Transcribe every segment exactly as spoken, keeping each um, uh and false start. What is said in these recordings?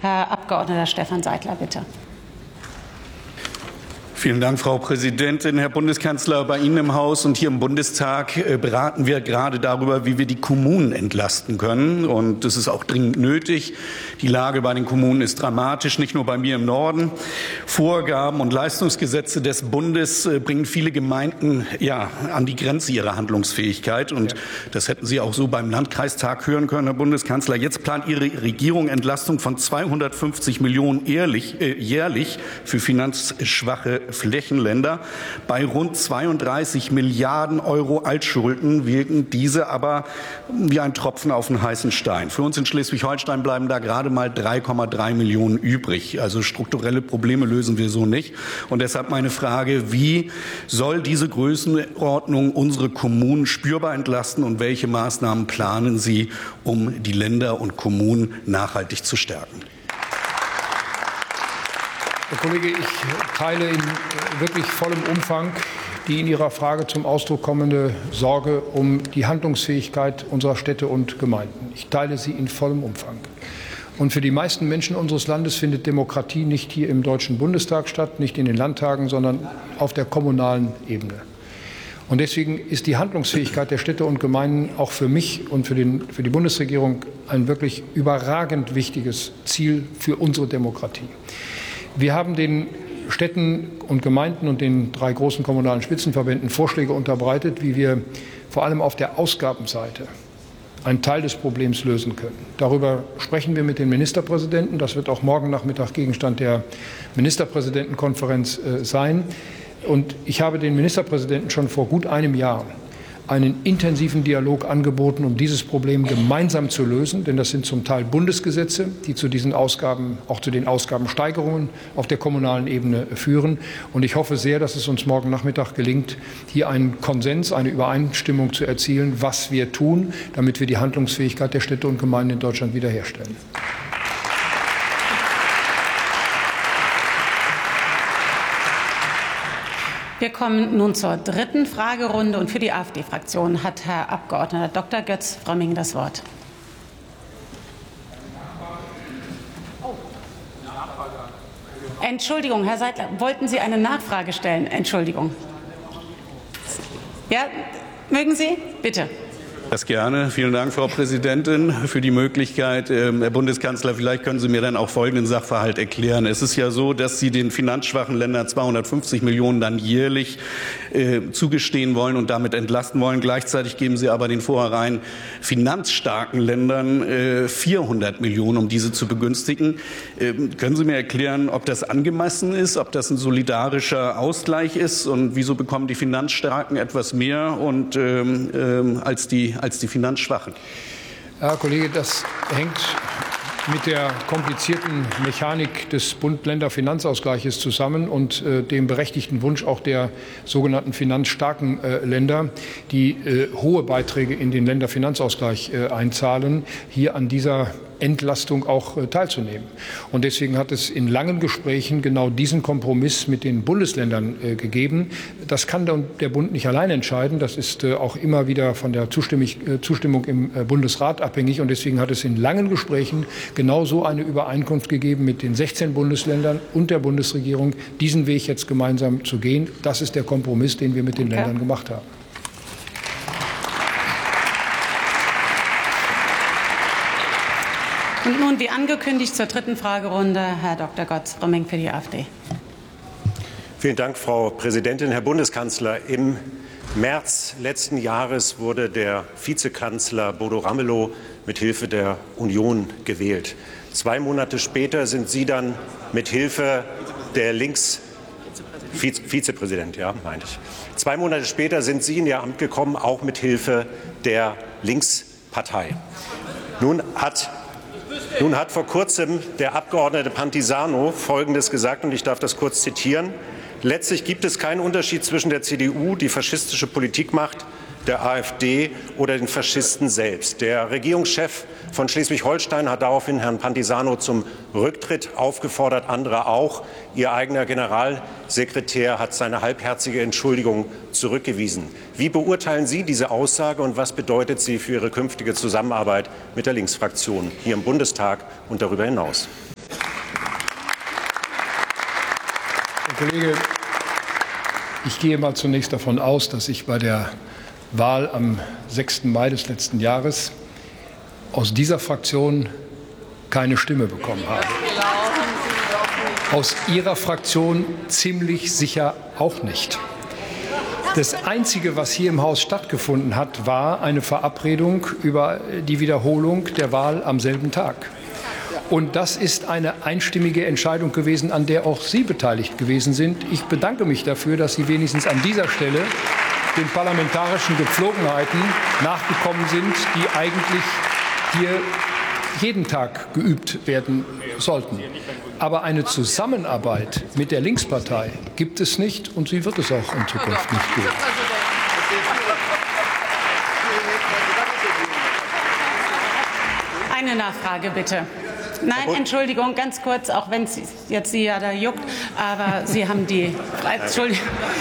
Herr Abgeordneter Stefan Seidler, bitte. Vielen Dank, Frau Präsidentin. Herr Bundeskanzler, bei Ihnen im Haus und hier im Bundestag beraten wir gerade darüber, wie wir die Kommunen entlasten können. Und das ist auch dringend nötig. Die Lage bei den Kommunen ist dramatisch, nicht nur bei mir im Norden. Vorgaben und Leistungsgesetze des Bundes bringen viele Gemeinden ja, an die Grenze ihrer Handlungsfähigkeit. Und ja. das hätten Sie auch so beim Landkreistag hören können, Herr Bundeskanzler. Jetzt plant Ihre Regierung Entlastung von zweihundertfünfzig Millionen jährlich, äh, jährlich für finanzschwache Flächenländer. Bei rund zweiunddreißig Milliarden Euro Altschulden wirken diese aber wie ein Tropfen auf den heißen Stein. Für uns in Schleswig-Holstein bleiben da gerade mal drei Komma drei Millionen übrig. Also strukturelle Probleme lösen wir so nicht. Und deshalb meine Frage, wie soll diese Größenordnung unsere Kommunen spürbar entlasten und welche Maßnahmen planen Sie, um die Länder und Kommunen nachhaltig zu stärken? Herr Kollege, ich teile in wirklich vollem Umfang die in Ihrer Frage zum Ausdruck kommende Sorge um die Handlungsfähigkeit unserer Städte und Gemeinden. Ich teile sie in vollem Umfang. Und für die meisten Menschen unseres Landes findet Demokratie nicht hier im Deutschen Bundestag statt, nicht in den Landtagen, sondern auf der kommunalen Ebene. Und deswegen ist die Handlungsfähigkeit der Städte und Gemeinden auch für mich und für, den, für die Bundesregierung ein wirklich überragend wichtiges Ziel für unsere Demokratie. Wir haben den Städten und Gemeinden und den drei großen kommunalen Spitzenverbänden Vorschläge unterbreitet, wie wir vor allem auf der Ausgabenseite einen Teil des Problems lösen können. Darüber sprechen wir mit den Ministerpräsidenten. Das wird auch morgen Nachmittag Gegenstand der Ministerpräsidentenkonferenz äh, sein. Und ich habe den Ministerpräsidenten schon vor gut einem Jahr einen intensiven Dialog angeboten, um dieses Problem gemeinsam zu lösen. Denn das sind zum Teil Bundesgesetze, die zu diesen Ausgaben, auch zu den Ausgabensteigerungen auf der kommunalen Ebene führen. Und ich hoffe sehr, dass es uns morgen Nachmittag gelingt, hier einen Konsens, eine Übereinstimmung zu erzielen, was wir tun, damit wir die Handlungsfähigkeit der Städte und Gemeinden in Deutschland wiederherstellen. Wir kommen nun zur dritten Fragerunde. Und für die AfD-Fraktion hat Herr Abgeordneter Doktor Götz Frömming das Wort. Entschuldigung, Herr Seidler, wollten Sie eine Nachfrage stellen? Entschuldigung. Ja, mögen Sie? Bitte. Das gerne. Vielen Dank, Frau Präsidentin, für die Möglichkeit. Herr Bundeskanzler, vielleicht können Sie mir dann auch folgenden Sachverhalt erklären. Es ist ja so, dass Sie den finanzschwachen Ländern zweihundertfünfzig Millionen dann jährlich äh, zugestehen wollen und damit entlasten wollen. Gleichzeitig geben Sie aber den vorherein finanzstarken Ländern äh, vierhundert Millionen, um diese zu begünstigen. Äh, können Sie mir erklären, ob das angemessen ist, ob das ein solidarischer Ausgleich ist und wieso bekommen die Finanzstarken etwas mehr und, ähm, äh, als die als die Finanzschwachen? Herr Kollege, das hängt mit der komplizierten Mechanik des Bund-Länder-Finanzausgleiches zusammen und äh, dem berechtigten Wunsch auch der sogenannten finanzstarken äh, Länder, die äh, hohe Beiträge in den Länderfinanzausgleich äh, einzahlen, hier an dieser Entlastung auch äh, teilzunehmen. Und deswegen hat es in langen Gesprächen genau diesen Kompromiss mit den Bundesländern äh, gegeben. Das kann der, der Bund nicht allein entscheiden. Das ist äh, auch immer wieder von der Zustimmung, äh, Zustimmung im äh, Bundesrat abhängig. Und deswegen hat es in langen Gesprächen genau so eine Übereinkunft gegeben mit den sechzehn Bundesländern und der Bundesregierung, diesen Weg jetzt gemeinsam zu gehen. Das ist der Kompromiss, den wir mit den Ländern gemacht haben. Und nun, wie angekündigt, zur dritten Fragerunde Herr Doktor Götz Frömming für die AfD. Vielen Dank, Frau Präsidentin. Herr Bundeskanzler, im März letzten Jahres wurde der Vizekanzler Bodo Ramelow mit Hilfe der Union gewählt. Zwei Monate später sind Sie dann mit Hilfe der Links Vize Vizepräsident, ja, meinte ich. Zwei Monate später sind Sie in Ihr Amt gekommen, auch mit Hilfe der Linkspartei. Nun hat Nun hat vor kurzem der Abgeordnete Pantisano Folgendes gesagt, und ich darf das kurz zitieren. Letztlich gibt es keinen Unterschied zwischen der C D U, die faschistische Politik macht, der AfD oder den Faschisten selbst. Der Regierungschef von Schleswig-Holstein hat daraufhin Herrn Pantisano zum Rücktritt aufgefordert, andere auch. Ihr eigener Generalsekretär hat seine halbherzige Entschuldigung zurückgewiesen. Wie beurteilen Sie diese Aussage und was bedeutet sie für Ihre künftige Zusammenarbeit mit der Linksfraktion hier im Bundestag und darüber hinaus? Herr Kollege, ich gehe mal zunächst davon aus, dass ich bei der Wahl am sechsten Mai des letzten Jahres aus dieser Fraktion keine Stimme bekommen habe. Aus Ihrer Fraktion ziemlich sicher auch nicht. Das Einzige, was hier im Haus stattgefunden hat, war eine Verabredung über die Wiederholung der Wahl am selben Tag. Und das ist eine einstimmige Entscheidung gewesen, an der auch Sie beteiligt gewesen sind. Ich bedanke mich dafür, dass Sie wenigstens an dieser Stelle den parlamentarischen Gepflogenheiten nachgekommen sind, die eigentlich hier jeden Tag geübt werden sollten. Aber eine Zusammenarbeit mit der Linkspartei gibt es nicht, und sie wird es auch in Zukunft nicht geben. Eine Nachfrage bitte. Nein, Entschuldigung, ganz kurz, auch wenn es jetzt Sie ja da juckt, aber Sie haben die... Entschuldigung.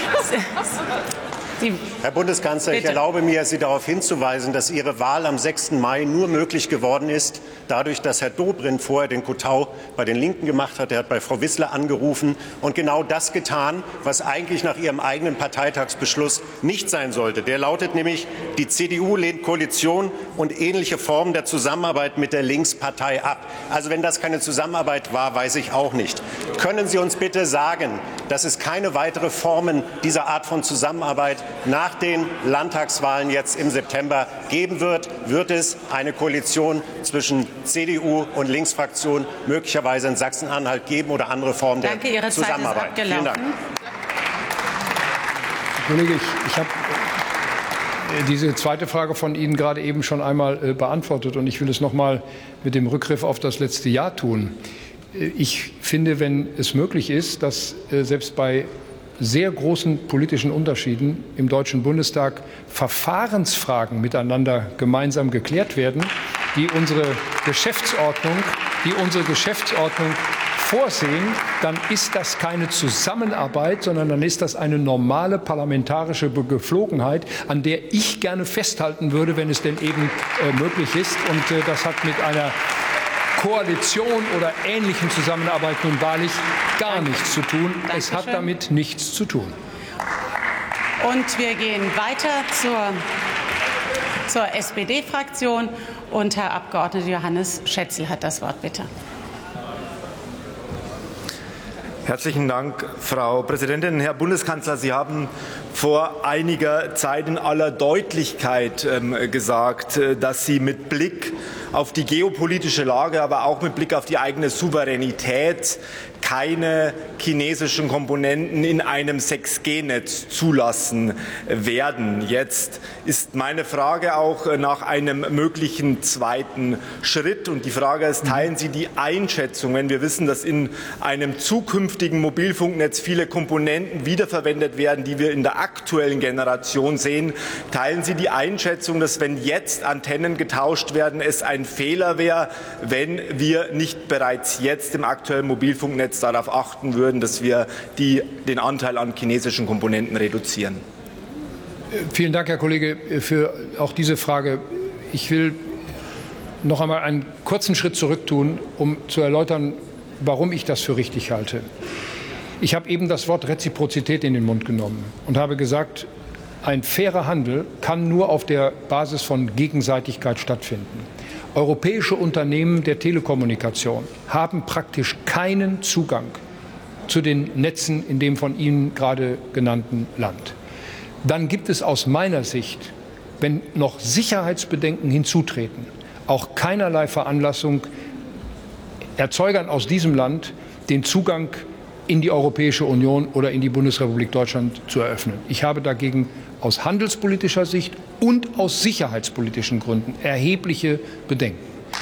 Sie, Herr Bundeskanzler, bitte. Ich erlaube mir, Sie darauf hinzuweisen, dass Ihre Wahl am sechsten Mai nur möglich geworden ist, dadurch, dass Herr Dobrindt vorher den Kotau bei den Linken gemacht hat. Er hat bei Frau Wissler angerufen und genau das getan, was eigentlich nach Ihrem eigenen Parteitagsbeschluss nicht sein sollte. Der lautet nämlich, die C D U lehnt Koalition und ähnliche Formen der Zusammenarbeit mit der Linkspartei ab. Also wenn das keine Zusammenarbeit war, weiß ich auch nicht. Können Sie uns bitte sagen, dass es keine weitere Formen dieser Art von Zusammenarbeit nach den Landtagswahlen jetzt im September geben wird? Wird es eine Koalition zwischen C D U und Linksfraktion möglicherweise in Sachsen-Anhalt geben oder andere Formen der Danke, Ihre Zusammenarbeit? Zeit ist abgelaufen. Vielen Dank. Herr Kollege, ich, ich habe diese zweite Frage von Ihnen gerade eben schon einmal äh, beantwortet, und ich will es noch mal mit dem Rückgriff auf das letzte Jahr tun. Ich finde, wenn es möglich ist, dass äh, selbst bei sehr großen politischen Unterschieden im Deutschen Bundestag Verfahrensfragen miteinander gemeinsam geklärt werden, die unsere Geschäftsordnung, die unsere Geschäftsordnung vorsehen, dann ist das keine Zusammenarbeit, sondern dann ist das eine normale parlamentarische Gepflogenheit, an der ich gerne festhalten würde, wenn es denn eben äh, möglich ist. Und äh, das hat mit einer Koalition oder ähnlichen Zusammenarbeit nun wahrlich gar nichts zu tun. Dankeschön. Es hat damit nichts zu tun. Und wir gehen weiter zur, zur S P D-Fraktion. Und Herr Abgeordneter Johannes Schätzl hat das Wort, bitte. Herzlichen Dank, Frau Präsidentin. Herr Bundeskanzler, Sie haben vor einiger Zeit in aller Deutlichkeit ähm, gesagt, äh, dass Sie mit Blick auf die geopolitische Lage, aber auch mit Blick auf die eigene Souveränität keine chinesischen Komponenten in einem sechs G Netz zulassen werden. Jetzt ist meine Frage auch nach einem möglichen zweiten Schritt. Und die Frage ist, teilen Sie die Einschätzung, wenn wir wissen, dass in einem zukünftigen Mobilfunknetz viele Komponenten wiederverwendet werden, die wir in der aktuellen Generation sehen, teilen Sie die Einschätzung, dass wenn jetzt Antennen getauscht werden, es ein Fehler wäre, wenn wir nicht bereits jetzt im aktuellen Mobilfunknetz darauf achten würden, dass wir die, den Anteil an chinesischen Komponenten reduzieren? Vielen Dank, Herr Kollege, für auch diese Frage. Ich will noch einmal einen kurzen Schritt zurück tun, um zu erläutern, warum ich das für richtig halte. Ich habe eben das Wort Reziprozität in den Mund genommen und habe gesagt, ein fairer Handel kann nur auf der Basis von Gegenseitigkeit stattfinden. Europäische Unternehmen der Telekommunikation haben praktisch keinen Zugang zu den Netzen in dem von Ihnen gerade genannten Land. Dann gibt es aus meiner Sicht, wenn noch Sicherheitsbedenken hinzutreten, auch keinerlei Veranlassung, Erzeugern aus diesem Land den Zugang in die Europäische Union oder in die Bundesrepublik Deutschland zu eröffnen. Ich habe dagegen aus handelspolitischer Sicht und aus sicherheitspolitischen Gründen erhebliche Bedenken.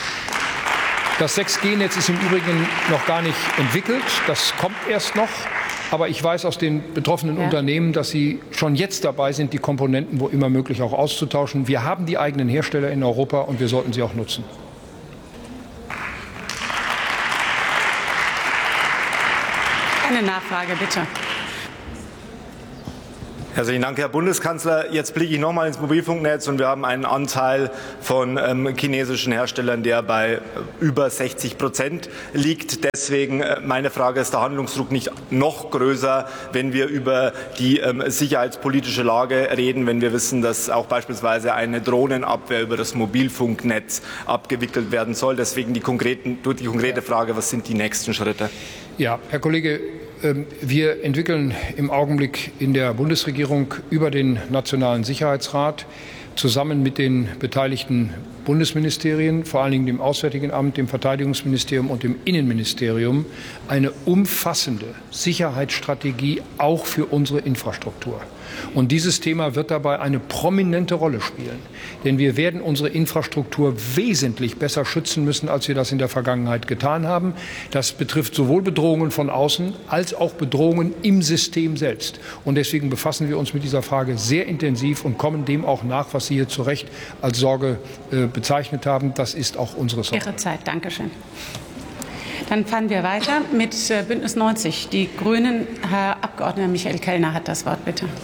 Das sechs G Netz ist im Übrigen noch gar nicht entwickelt. Das kommt erst noch. Aber ich weiß aus den betroffenen ja. Unternehmen, dass sie schon jetzt dabei sind, die Komponenten wo immer möglich auch auszutauschen. Wir haben die eigenen Hersteller in Europa und wir sollten sie auch nutzen. Eine Nachfrage, bitte. Herzlichen Dank, Herr Bundeskanzler. Jetzt blicke ich noch mal ins Mobilfunknetz, und wir haben einen Anteil von ähm, chinesischen Herstellern, der bei über sechzig Prozent liegt. Deswegen äh, meine Frage: Ist der Handlungsdruck nicht noch größer, wenn wir über die ähm, sicherheitspolitische Lage reden, wenn wir wissen, dass auch beispielsweise eine Drohnenabwehr über das Mobilfunknetz abgewickelt werden soll? Deswegen die, konkreten, die konkrete Frage: Was sind die nächsten Schritte? Ja, Herr Kollege, wir entwickeln im Augenblick in der Bundesregierung über den Nationalen Sicherheitsrat zusammen mit den beteiligten Bundesministerien, vor allen Dingen dem Auswärtigen Amt, dem Verteidigungsministerium und dem Innenministerium, eine umfassende Sicherheitsstrategie auch für unsere Infrastruktur. Und dieses Thema wird dabei eine prominente Rolle spielen. Denn wir werden unsere Infrastruktur wesentlich besser schützen müssen, als wir das in der Vergangenheit getan haben. Das betrifft sowohl Bedrohungen von außen als auch Bedrohungen im System selbst. Und deswegen befassen wir uns mit dieser Frage sehr intensiv und kommen dem auch nach, was Sie hier zu Recht als Sorge äh, bezeichnet haben. Das ist auch unsere Sorge. Ihre Zeit. Dankeschön. Dann fahren wir weiter mit Bündnis neunzig. Die Grünen. Herr Abgeordneter Michael Kellner hat das Wort, bitte.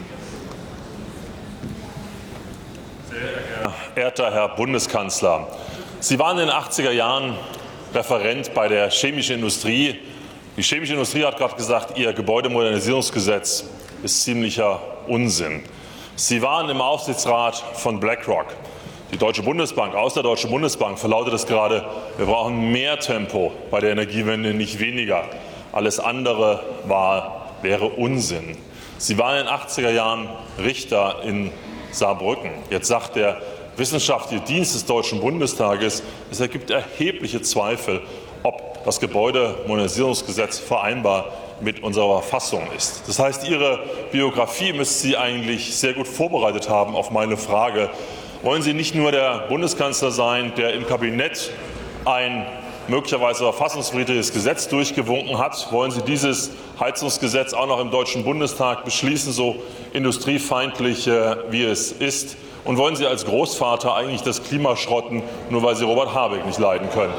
Sehr verehrter Herr Bundeskanzler, Sie waren in den achtziger Jahren Referent bei der chemischen Industrie. Die chemische Industrie hat gerade gesagt, Ihr Gebäudemodernisierungsgesetz ist ziemlicher Unsinn. Sie waren im Aufsichtsrat von BlackRock. Die Deutsche Bundesbank, aus der Deutschen Bundesbank verlautet es gerade, wir brauchen mehr Tempo bei der Energiewende, nicht weniger. Alles andere war, wäre Unsinn. Sie waren in den achtziger Jahren Richter in Saarbrücken. Jetzt sagt der Wissenschaftliche Dienst des Deutschen Bundestages, es ergibt erhebliche Zweifel, ob das Gebäudemodernisierungsgesetz vereinbar mit unserer Verfassung ist. Das heißt, Ihre Biografie müsste Sie eigentlich sehr gut vorbereitet haben auf meine Frage. Wollen Sie nicht nur der Bundeskanzler sein, der im Kabinett ein möglicherweise verfassungswidriges Gesetz durchgewunken hat? Wollen Sie dieses Heizungsgesetz auch noch im Deutschen Bundestag beschließen, so industriefeindlich wie es ist? Und wollen Sie als Großvater eigentlich das Klima schrotten, nur weil Sie Robert Habeck nicht leiden können?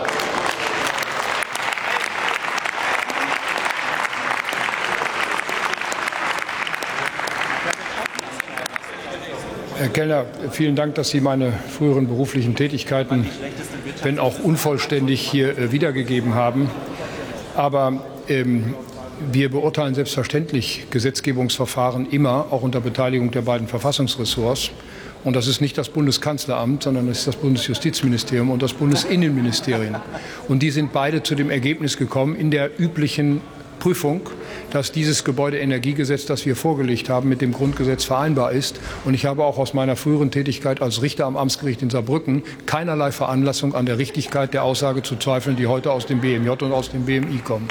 Herr Kellner, vielen Dank, dass Sie meine früheren beruflichen Tätigkeiten, wenn auch unvollständig, hier wiedergegeben haben. Aber ähm, wir beurteilen selbstverständlich Gesetzgebungsverfahren immer, auch unter Beteiligung der beiden Verfassungsressorts. Und das ist nicht das Bundeskanzleramt, sondern das ist das Bundesjustizministerium und das Bundesinnenministerium. Und die sind beide zu dem Ergebnis gekommen, in der üblichen Prüfung, dass dieses Gebäudeenergiegesetz, das wir vorgelegt haben, mit dem Grundgesetz vereinbar ist. Und ich habe auch aus meiner früheren Tätigkeit als Richter am Amtsgericht in Saarbrücken keinerlei Veranlassung, an der Richtigkeit der Aussage zu zweifeln, die heute aus dem B M J und aus dem B M I kommt.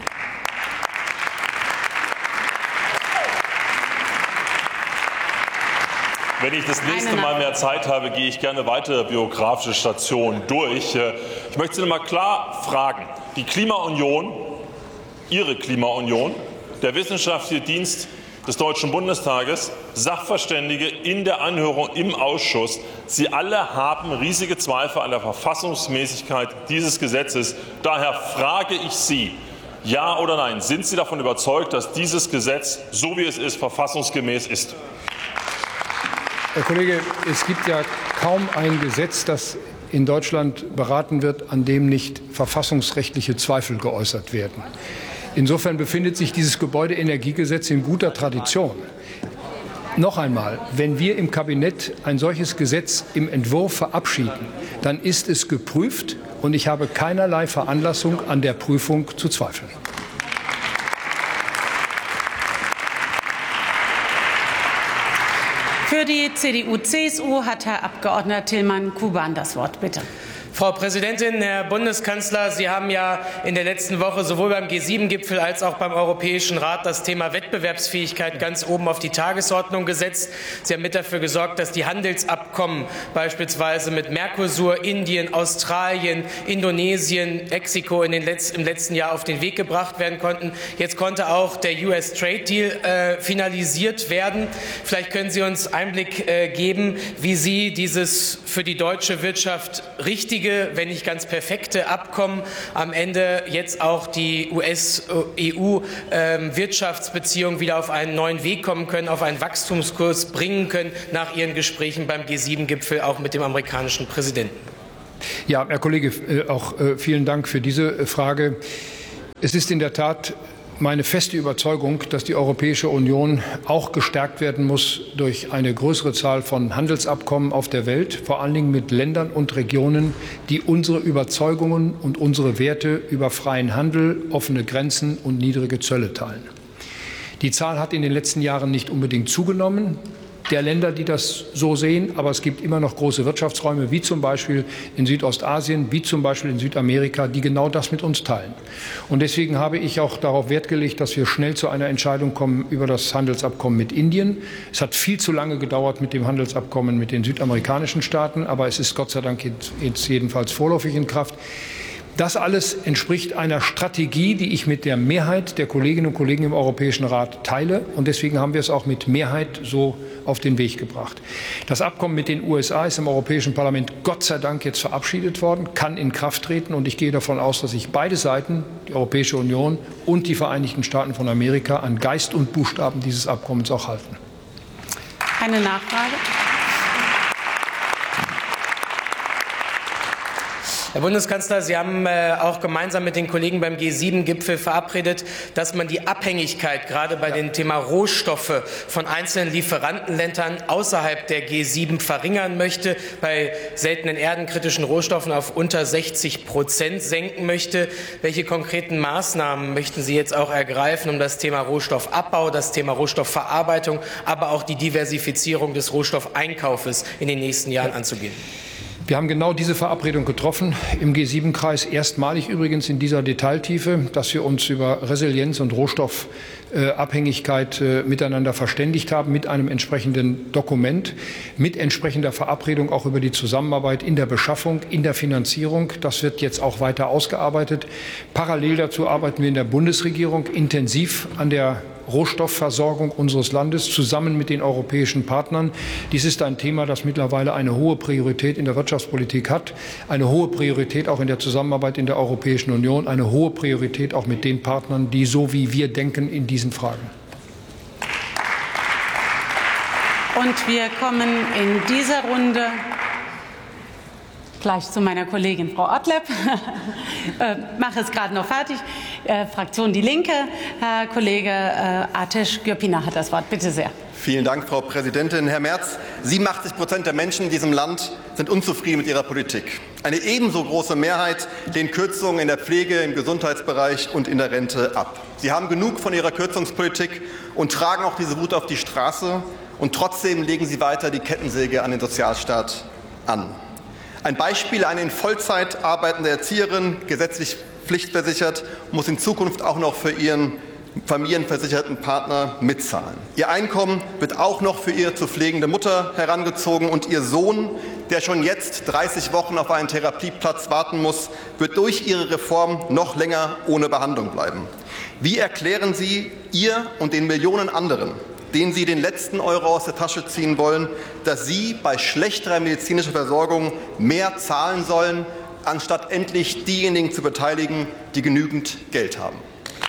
Wenn ich das nächste Mal mehr Zeit habe, gehe ich gerne weitere biografische Stationen durch. Ich möchte Sie noch mal klar fragen: Die Klimaunion, Ihre Klimaunion, der Wissenschaftliche Dienst des Deutschen Bundestages, Sachverständige in der Anhörung im Ausschuss, Sie alle haben riesige Zweifel an der Verfassungsmäßigkeit dieses Gesetzes. Daher frage ich Sie: Ja oder nein, sind Sie davon überzeugt, dass dieses Gesetz, so wie es ist, verfassungsgemäß ist? Herr Kollege, es gibt ja kaum ein Gesetz, das in Deutschland beraten wird, an dem nicht verfassungsrechtliche Zweifel geäußert werden. Insofern befindet sich dieses Gebäudeenergiegesetz in guter Tradition. Noch einmal, wenn wir im Kabinett ein solches Gesetz im Entwurf verabschieden, dann ist es geprüft, und ich habe keinerlei Veranlassung, an der Prüfung zu zweifeln. Für die C D U C S U hat Herr Abgeordneter Tillmann Kuban das Wort. Bitte. Frau Präsidentin, Herr Bundeskanzler, Sie haben ja in der letzten Woche sowohl beim G sieben Gipfel als auch beim Europäischen Rat das Thema Wettbewerbsfähigkeit ganz oben auf die Tagesordnung gesetzt. Sie haben mit dafür gesorgt, dass die Handelsabkommen beispielsweise mit Mercosur, Indien, Australien, Indonesien, Mexiko in den Letz-, im letzten Jahr auf den Weg gebracht werden konnten. Jetzt konnte auch der U S Trade Deal äh, finalisiert werden. Vielleicht können Sie uns Einblick äh, geben, wie Sie dieses für die deutsche Wirtschaft richtige wichtige, wenn nicht ganz perfekte Abkommen am Ende jetzt auch die U S-E U-Wirtschaftsbeziehungen wieder auf einen neuen Weg kommen können, auf einen Wachstumskurs bringen können, nach ihren Gesprächen beim G sieben Gipfel auch mit dem amerikanischen Präsidenten. Ja, Herr Kollege, auch vielen Dank für diese Frage. Es ist in der Tat meine feste Überzeugung, dass die Europäische Union auch gestärkt werden muss durch eine größere Zahl von Handelsabkommen auf der Welt, vor allen Dingen mit Ländern und Regionen, die unsere Überzeugungen und unsere Werte über freien Handel, offene Grenzen und niedrige Zölle teilen. Die Zahl hat in den letzten Jahren nicht unbedingt zugenommen, der Länder, die das so sehen. Aber es gibt immer noch große Wirtschaftsräume, wie zum Beispiel in Südostasien, wie zum Beispiel in Südamerika, die genau das mit uns teilen. Und deswegen habe ich auch darauf Wert gelegt, dass wir schnell zu einer Entscheidung kommen über das Handelsabkommen mit Indien. Es hat viel zu lange gedauert mit dem Handelsabkommen mit den südamerikanischen Staaten, aber es ist Gott sei Dank jetzt jedenfalls vorläufig in Kraft. Das alles entspricht einer Strategie, die ich mit der Mehrheit der Kolleginnen und Kollegen im Europäischen Rat teile. Und deswegen haben wir es auch mit Mehrheit so auf den Weg gebracht. Das Abkommen mit den U S A ist im Europäischen Parlament Gott sei Dank jetzt verabschiedet worden, kann in Kraft treten. Und ich gehe davon aus, dass sich beide Seiten, die Europäische Union und die Vereinigten Staaten von Amerika, an Geist und Buchstaben dieses Abkommens auch halten. Eine Nachfrage. Herr Bundeskanzler, Sie haben äh, auch gemeinsam mit den Kollegen beim G sieben Gipfel verabredet, dass man die Abhängigkeit gerade bei ja. dem Thema Rohstoffe von einzelnen Lieferantenländern außerhalb der G sieben verringern möchte, bei seltenen erdenkritischen Rohstoffen auf unter sechzig Prozent senken möchte. Welche konkreten Maßnahmen möchten Sie jetzt auch ergreifen, um das Thema Rohstoffabbau, das Thema Rohstoffverarbeitung, aber auch die Diversifizierung des Rohstoffeinkaufes in den nächsten Jahren ja. anzugehen? Wir haben genau diese Verabredung getroffen, im G sieben Kreis, erstmalig übrigens in dieser Detailtiefe, dass wir uns über Resilienz und Rohstoffabhängigkeit miteinander verständigt haben, mit einem entsprechenden Dokument, mit entsprechender Verabredung auch über die Zusammenarbeit in der Beschaffung, in der Finanzierung. Das wird jetzt auch weiter ausgearbeitet. Parallel dazu arbeiten wir in der Bundesregierung intensiv an der Rohstoffversorgung unseres Landes zusammen mit den europäischen Partnern. Dies ist ein Thema, das mittlerweile eine hohe Priorität in der Wirtschaftspolitik hat, eine hohe Priorität auch in der Zusammenarbeit in der Europäischen Union, eine hohe Priorität auch mit den Partnern, die so wie wir denken in diesen Fragen. Und wir kommen in dieser Runde gleich zu meiner Kollegin Frau Ortlepp. äh, mache es gerade noch fertig. Äh, Fraktion Die Linke. Herr Kollege äh, Ateş Gürpınar hat das Wort. Bitte sehr. Vielen Dank, Frau Präsidentin. Herr Merz, siebenundachtzig Prozent der Menschen in diesem Land sind unzufrieden mit Ihrer Politik. Eine ebenso große Mehrheit lehnt Kürzungen in der Pflege, im Gesundheitsbereich und in der Rente ab. Sie haben genug von Ihrer Kürzungspolitik und tragen auch diese Wut auf die Straße. Und trotzdem legen Sie weiter die Kettensäge an den Sozialstaat an. Ein Beispiel: Eine in Vollzeit arbeitende Erzieherin, gesetzlich pflichtversichert, muss in Zukunft auch noch für ihren familienversicherten Partner mitzahlen. Ihr Einkommen wird auch noch für ihre zu pflegende Mutter herangezogen, und ihr Sohn, der schon jetzt dreißig Wochen auf einen Therapieplatz warten muss, wird durch Ihre Reform noch länger ohne Behandlung bleiben. Wie erklären Sie ihr und den Millionen anderen, denen Sie den letzten Euro aus der Tasche ziehen wollen, dass Sie bei schlechterer medizinischer Versorgung mehr zahlen sollen, anstatt endlich diejenigen zu beteiligen, die genügend Geld haben?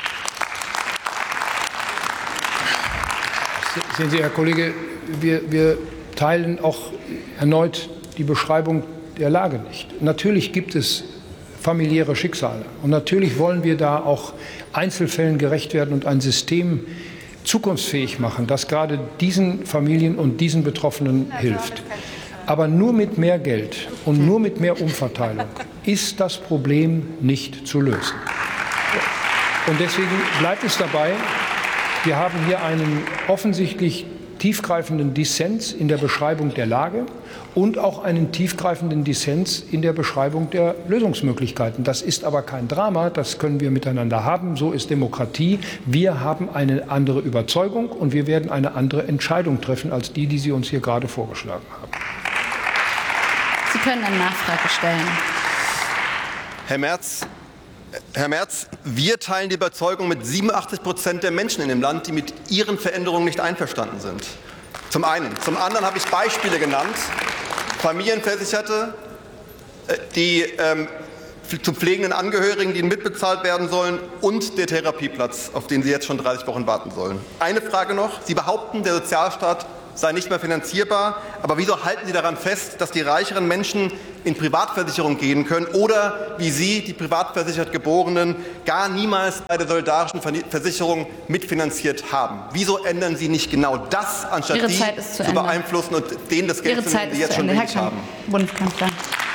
Sehen Sie, Herr Kollege, wir, wir teilen auch erneut die Beschreibung der Lage nicht. Natürlich gibt es familiäre Schicksale, und natürlich wollen wir da auch Einzelfällen gerecht werden und ein System zukunftsfähig machen, das gerade diesen Familien und diesen Betroffenen hilft. Aber nur mit mehr Geld und nur mit mehr Umverteilung ist das Problem nicht zu lösen. Und deswegen bleibt es dabei, wir haben hier einen offensichtlich tiefgreifenden Dissens in der Beschreibung der Lage und auch einen tiefgreifenden Dissens in der Beschreibung der Lösungsmöglichkeiten. Das ist aber kein Drama, das können wir miteinander haben. So ist Demokratie. Wir haben eine andere Überzeugung, und wir werden eine andere Entscheidung treffen als die, die Sie uns hier gerade vorgeschlagen haben. Sie können eine Nachfrage stellen. Herr Merz, Herr Merz, wir teilen die Überzeugung mit siebenundachtzig Prozent der Menschen in dem Land, die mit Ihren Veränderungen nicht einverstanden sind. Zum einen. Zum anderen habe ich Beispiele genannt. Familienversicherte, die ähm, zu pflegenden Angehörigen, die mitbezahlt werden sollen, und der Therapieplatz, auf den Sie jetzt schon dreißig Wochen warten sollen. Eine Frage noch. Sie behaupten, der Sozialstaat sei nicht mehr finanzierbar. Aber wieso halten Sie daran fest, dass die reicheren Menschen in Privatversicherung gehen können oder, wie Sie, die privatversichert Geborenen, gar niemals bei der solidarischen Versicherung mitfinanziert haben? Wieso ändern Sie nicht genau das, anstatt die zu, zu beeinflussen und denen das Geld zu nehmen, die jetzt schon wenig haben? Bundeskanzler.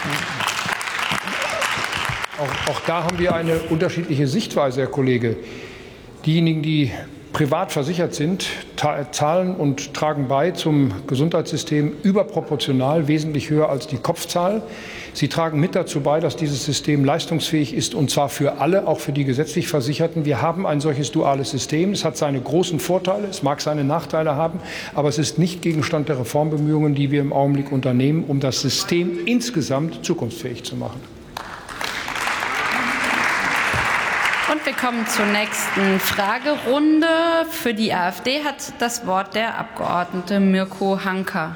Auch, auch da haben wir eine unterschiedliche Sichtweise, Herr Kollege. Diejenigen, die privat versichert sind, zahlen und tragen bei zum Gesundheitssystem überproportional, wesentlich höher als die Kopfzahl. Sie tragen mit dazu bei, dass dieses System leistungsfähig ist, und zwar für alle, auch für die gesetzlich Versicherten. Wir haben ein solches duales System. Es hat seine großen Vorteile, es mag seine Nachteile haben, aber es ist nicht Gegenstand der Reformbemühungen, die wir im Augenblick unternehmen, um das System insgesamt zukunftsfähig zu machen. Und wir kommen zur nächsten Fragerunde. Für die AfD hat das Wort der Abgeordnete Mirko Hanka.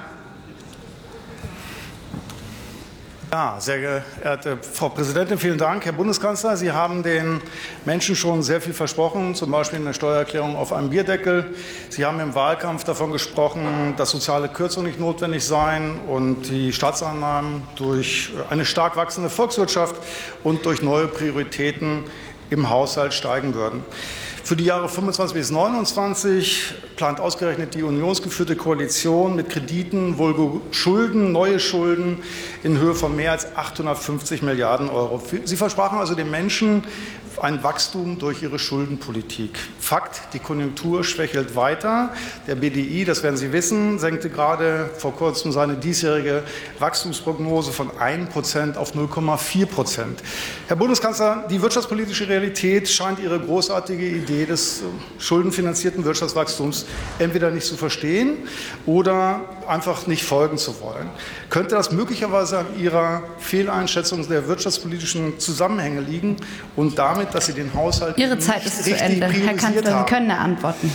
Ja, sehr geehrte Frau Präsidentin, vielen Dank. Herr Bundeskanzler, Sie haben den Menschen schon sehr viel versprochen, zum Beispiel eine Steuererklärung auf einem Bierdeckel. Sie haben im Wahlkampf davon gesprochen, dass soziale Kürzungen nicht notwendig seien und die Staatseinnahmen durch eine stark wachsende Volkswirtschaft und durch neue Prioritäten im Haushalt steigen würden. Für die Jahre fünfundzwanzig bis neunundzwanzig plant ausgerechnet die unionsgeführte Koalition mit Krediten, wohl Schulden, neue Schulden in Höhe von mehr als achthundertfünfzig Milliarden Euro. Sie versprachen also den Menschen ein Wachstum durch ihre Schuldenpolitik. Fakt, die Konjunktur schwächelt weiter. Der B D I, das werden Sie wissen, senkte gerade vor kurzem seine diesjährige Wachstumsprognose von ein Prozent auf null Komma vier Prozent. Herr Bundeskanzler, die wirtschaftspolitische Realität scheint Ihre großartige Idee des schuldenfinanzierten Wirtschaftswachstums entweder nicht zu verstehen oder einfach nicht folgen zu wollen. Könnte das möglicherweise an Ihrer Fehleinschätzung der wirtschaftspolitischen Zusammenhänge liegen und damit, dass Sie den Haushalt Ihre Zeit ist zu Ende. Herr Kanzler, Sie können antworten.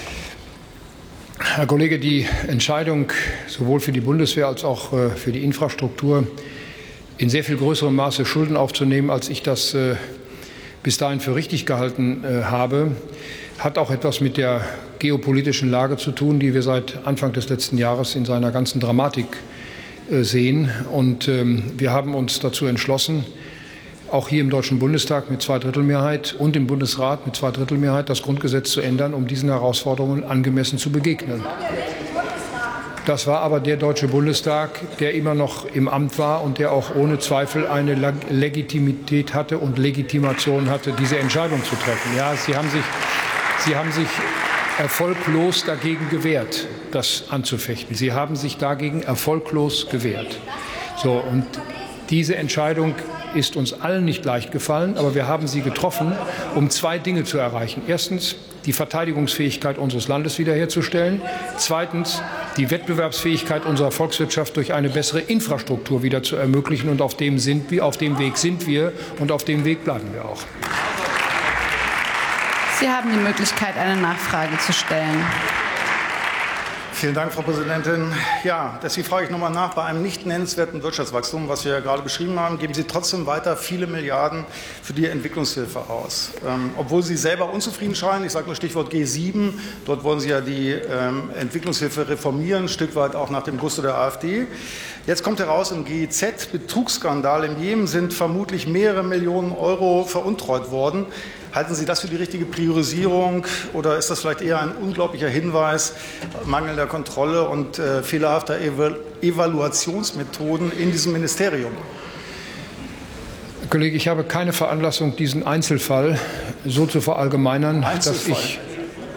Herr Kollege, die Entscheidung sowohl für die Bundeswehr als auch für die Infrastruktur in sehr viel größerem Maße Schulden aufzunehmen, als ich das bis dahin für richtig gehalten habe, hat auch etwas mit der geopolitischen Lage zu tun, die wir seit Anfang des letzten Jahres in seiner ganzen Dramatik sehen. Und wir haben uns dazu entschlossen, auch hier im Deutschen Bundestag mit Zweidrittelmehrheit und im Bundesrat mit Zweidrittelmehrheit das Grundgesetz zu ändern, um diesen Herausforderungen angemessen zu begegnen. Das war aber der Deutsche Bundestag, der immer noch im Amt war und der auch ohne Zweifel eine Legitimität hatte und Legitimation hatte, diese Entscheidung zu treffen. Ja, Sie haben sich, Sie haben sich erfolglos dagegen gewehrt, das anzufechten. Sie haben sich dagegen erfolglos gewehrt. So, und diese Entscheidung ist uns allen nicht leicht gefallen, aber wir haben sie getroffen, um zwei Dinge zu erreichen. Erstens, die Verteidigungsfähigkeit unseres Landes wiederherzustellen. Zweitens, die Wettbewerbsfähigkeit unserer Volkswirtschaft durch eine bessere Infrastruktur wieder zu ermöglichen. Und auf dem, sind wir, auf dem Weg sind wir und auf dem Weg bleiben wir auch. Sie haben die Möglichkeit, eine Nachfrage zu stellen. Vielen Dank, Frau Präsidentin. Ja, deswegen frage ich noch mal nach. Bei einem nicht nennenswerten Wirtschaftswachstum, was wir ja gerade beschrieben haben, geben Sie trotzdem weiter viele Milliarden für die Entwicklungshilfe aus. Ähm, obwohl Sie selber unzufrieden scheinen, ich sage nur Stichwort G sieben, dort wollen Sie ja die ähm, Entwicklungshilfe reformieren, ein Stück weit auch nach dem Gusto der AfD. Jetzt kommt heraus, im G I Z-Betrugsskandal im Jemen sind vermutlich mehrere Millionen Euro veruntreut worden. Halten Sie das für die richtige Priorisierung oder ist das vielleicht eher ein unglaublicher Hinweis mangelnder Kontrolle und äh, fehlerhafter Evalu Evaluationsmethoden in diesem Ministerium? Herr Kollege, ich habe keine Veranlassung, diesen Einzelfall so zu verallgemeinern, Einzelfall. dass ich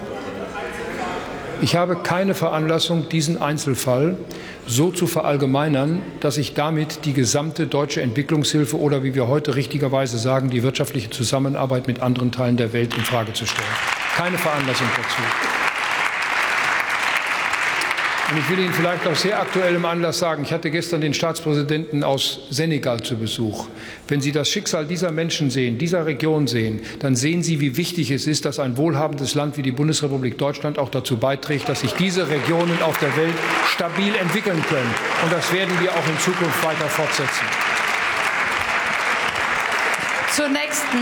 Ich habe keine Veranlassung, diesen Einzelfall so zu verallgemeinern, dass ich damit die gesamte deutsche Entwicklungshilfe oder, wie wir heute richtigerweise sagen, die wirtschaftliche Zusammenarbeit mit anderen Teilen der Welt infrage zu stellen. Keine Veranlassung dazu. Und ich will Ihnen vielleicht aus sehr aktuellem Anlass sagen, ich hatte gestern den Staatspräsidenten aus Senegal zu Besuch. Wenn Sie das Schicksal dieser Menschen sehen, dieser Region sehen, dann sehen Sie, wie wichtig es ist, dass ein wohlhabendes Land wie die Bundesrepublik Deutschland auch dazu beiträgt, dass sich diese Regionen auf der Welt stabil entwickeln können. Und das werden wir auch in Zukunft weiter fortsetzen. Zur nächsten,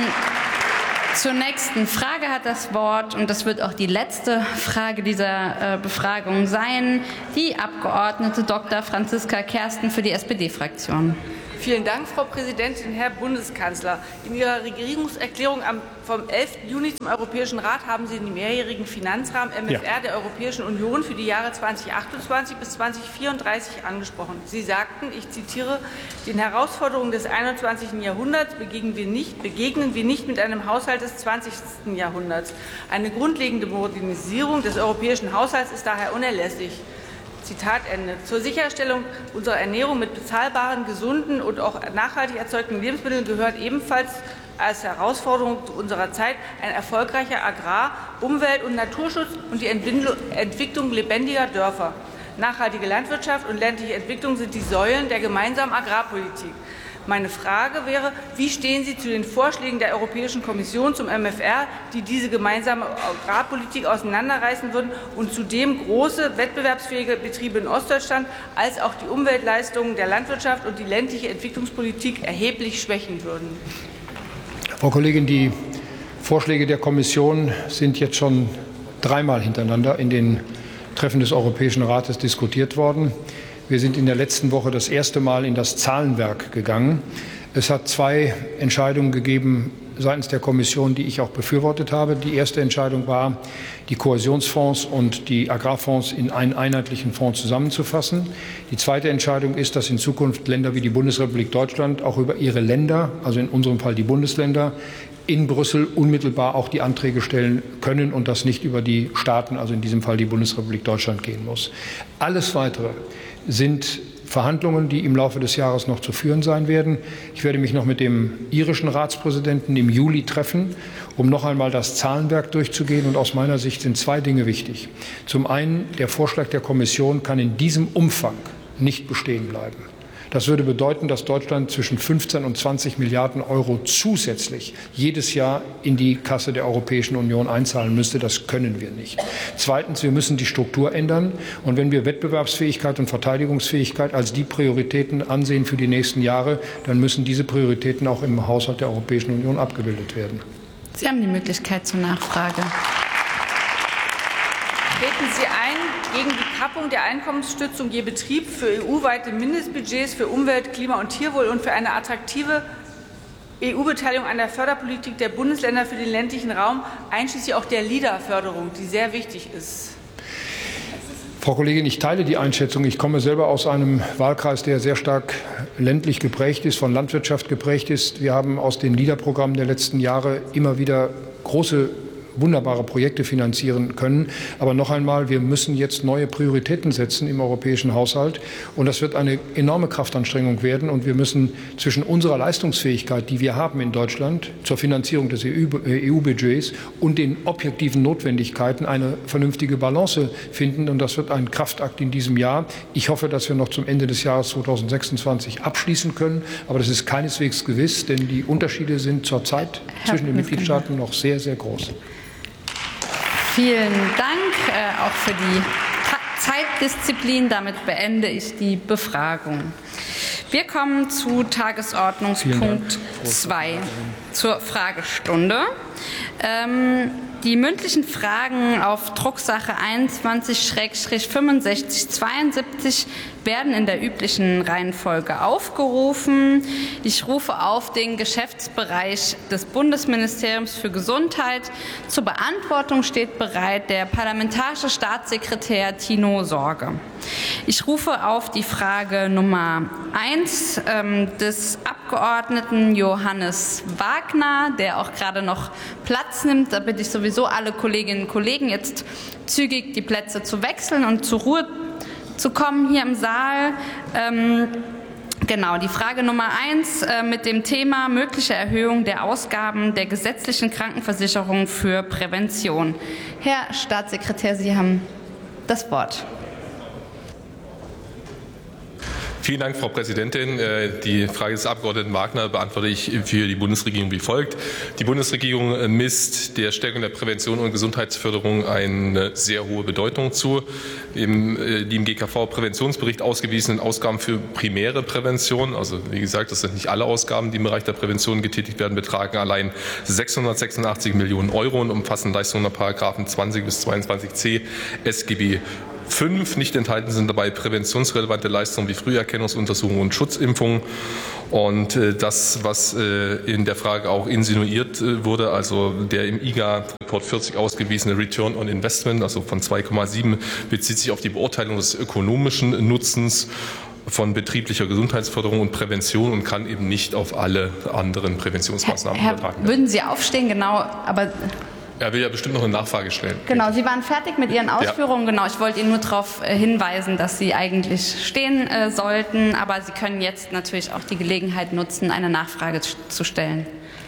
zur nächsten Frage hat das Wort, und das wird auch die letzte Frage dieser äh, Befragung sein, die Abgeordnete Doktor Franziska Kersten für die S P D-Fraktion. Vielen Dank, Frau Präsidentin, Herr Bundeskanzler. In Ihrer Regierungserklärung am, vom elften Juni zum Europäischen Rat haben Sie den mehrjährigen Finanzrahmen M F R ja. der Europäischen Union für die Jahre zweitausendachtundzwanzig bis zweitausendvierunddreißig angesprochen. Sie sagten, ich zitiere, den Herausforderungen des einundzwanzigsten Jahrhunderts begegnen wir nicht, begegnen wir nicht mit einem Haushalt des zwanzigsten Jahrhunderts. Eine grundlegende Modernisierung des europäischen Haushalts ist daher unerlässlich. Zitat Ende. Zur Sicherstellung unserer Ernährung mit bezahlbaren, gesunden und auch nachhaltig erzeugten Lebensmitteln gehört ebenfalls als Herausforderung unserer Zeit ein erfolgreicher Agrar-, Umwelt- und Naturschutz und die Entwicklung lebendiger Dörfer. Nachhaltige Landwirtschaft und ländliche Entwicklung sind die Säulen der gemeinsamen Agrarpolitik. Meine Frage wäre, wie stehen Sie zu den Vorschlägen der Europäischen Kommission zum M F R, die diese gemeinsame Agrarpolitik auseinanderreißen würden und zudem große wettbewerbsfähige Betriebe in Ostdeutschland als auch die Umweltleistungen der Landwirtschaft und die ländliche Entwicklungspolitik erheblich schwächen würden? Frau Kollegin, die Vorschläge der Kommission sind jetzt schon dreimal hintereinander in den Treffen des Europäischen Rates diskutiert worden. Wir sind in der letzten Woche das erste Mal in das Zahlenwerk gegangen. Es hat zwei Entscheidungen gegeben seitens der Kommission, die ich auch befürwortet habe. Die erste Entscheidung war, die Kohäsionsfonds und die Agrarfonds in einen einheitlichen Fonds zusammenzufassen. Die zweite Entscheidung ist, dass in Zukunft Länder wie die Bundesrepublik Deutschland auch über ihre Länder, also in unserem Fall die Bundesländer, in Brüssel unmittelbar auch die Anträge stellen können und das nicht über die Staaten, also in diesem Fall die Bundesrepublik Deutschland, gehen muss. Alles Weitere sind Verhandlungen, die im Laufe des Jahres noch zu führen sein werden. Ich werde mich noch mit dem irischen Ratspräsidenten im Juli treffen, um noch einmal das Zahlenwerk durchzugehen. Und aus meiner Sicht sind zwei Dinge wichtig. Zum einen, der Vorschlag der Kommission kann in diesem Umfang nicht bestehen bleiben. Das würde bedeuten, dass Deutschland zwischen fünfzehn und zwanzig Milliarden Euro zusätzlich jedes Jahr in die Kasse der Europäischen Union einzahlen müsste. Das können wir nicht. Zweitens, wir müssen die Struktur ändern. Und wenn wir Wettbewerbsfähigkeit und Verteidigungsfähigkeit als die Prioritäten ansehen für die nächsten Jahre, dann müssen diese Prioritäten auch im Haushalt der Europäischen Union abgebildet werden. Sie haben die Möglichkeit zur Nachfrage. Treten Sie ein gegen die Kappung der Einkommensstützung je Betrieb für E U-weite Mindestbudgets für Umwelt, Klima und Tierwohl und für eine attraktive E U-Beteiligung an der Förderpolitik der Bundesländer für den ländlichen Raum, einschließlich auch der LEADER-Förderung, die sehr wichtig ist? Frau Kollegin, ich teile die Einschätzung. Ich komme selber aus einem Wahlkreis, der sehr stark ländlich geprägt ist, von Landwirtschaft geprägt ist. Wir haben aus den LEADER-Programmen der letzten Jahre immer wieder große wunderbare Projekte finanzieren können. Aber noch einmal, wir müssen jetzt neue Prioritäten setzen im europäischen Haushalt. Und das wird eine enorme Kraftanstrengung werden. Und wir müssen zwischen unserer Leistungsfähigkeit, die wir haben in Deutschland, zur Finanzierung des E U-Budgets und den objektiven Notwendigkeiten eine vernünftige Balance finden. Und das wird ein Kraftakt in diesem Jahr. Ich hoffe, dass wir noch zum Ende des Jahres zweitausendsechsundzwanzig abschließen können. Aber das ist keineswegs gewiss, denn die Unterschiede sind zurzeit zwischen den Mitgliedstaaten noch sehr, sehr groß. Vielen Dank äh, auch für die Zeitdisziplin. Damit beende ich die Befragung. Wir kommen zu Tagesordnungspunkt zwei, zur Fragestunde. Ähm, die mündlichen Fragen auf Drucksache einundzwanzig fünfundsechzig zweiundsiebzig werden in der üblichen Reihenfolge aufgerufen. Ich rufe auf den Geschäftsbereich des Bundesministeriums für Gesundheit. Zur Beantwortung steht bereit der parlamentarische Staatssekretär Tino Sorge. Ich rufe auf die Frage Nummer eins ähm, des Abgeordneten Johannes Wagner, der auch gerade noch Platz nimmt. Da bitte ich sowieso alle Kolleginnen und Kollegen, jetzt zügig die Plätze zu wechseln und zur Ruhe zu kommen hier im Saal. Ähm, genau, die Frage Nummer eins äh, mit dem Thema mögliche Erhöhung der Ausgaben der gesetzlichen Krankenversicherung für Prävention. Herr Staatssekretär, Sie haben das Wort. Vielen Dank, Frau Präsidentin. Die Frage des Abgeordneten Wagner beantworte ich für die Bundesregierung wie folgt. Die Bundesregierung misst der Stärkung der Prävention und Gesundheitsförderung eine sehr hohe Bedeutung zu. Im, die im G K V-Präventionsbericht ausgewiesenen Ausgaben für primäre Prävention, also wie gesagt, das sind nicht alle Ausgaben, die im Bereich der Prävention getätigt werden, betragen allein sechshundertsechsundachtzig Millionen Euro und umfassen Leistungen nach Paragraphen zwanzig bis zweiundzwanzig c S G B fünf. Nicht enthalten sind dabei präventionsrelevante Leistungen wie Früherkennungsuntersuchungen und Schutzimpfungen. Und äh, das, was äh, in der Frage auch insinuiert äh, wurde, also der im I G A-Report vierzig ausgewiesene Return on Investment, also von zwei Komma sieben, bezieht sich auf die Beurteilung des ökonomischen Nutzens von betrieblicher Gesundheitsförderung und Prävention und kann eben nicht auf alle anderen Präventionsmaßnahmen Herr, übertragen werden. Würden Sie aufstehen, genau, aber... Er will ja bestimmt noch eine Nachfrage stellen. Genau, Sie waren fertig mit Ihren Ausführungen. Ja. Genau, ich wollte Ihnen nur darauf hinweisen, dass Sie eigentlich stehen äh, sollten, aber Sie können jetzt natürlich auch die Gelegenheit nutzen, eine Nachfrage zu stellen.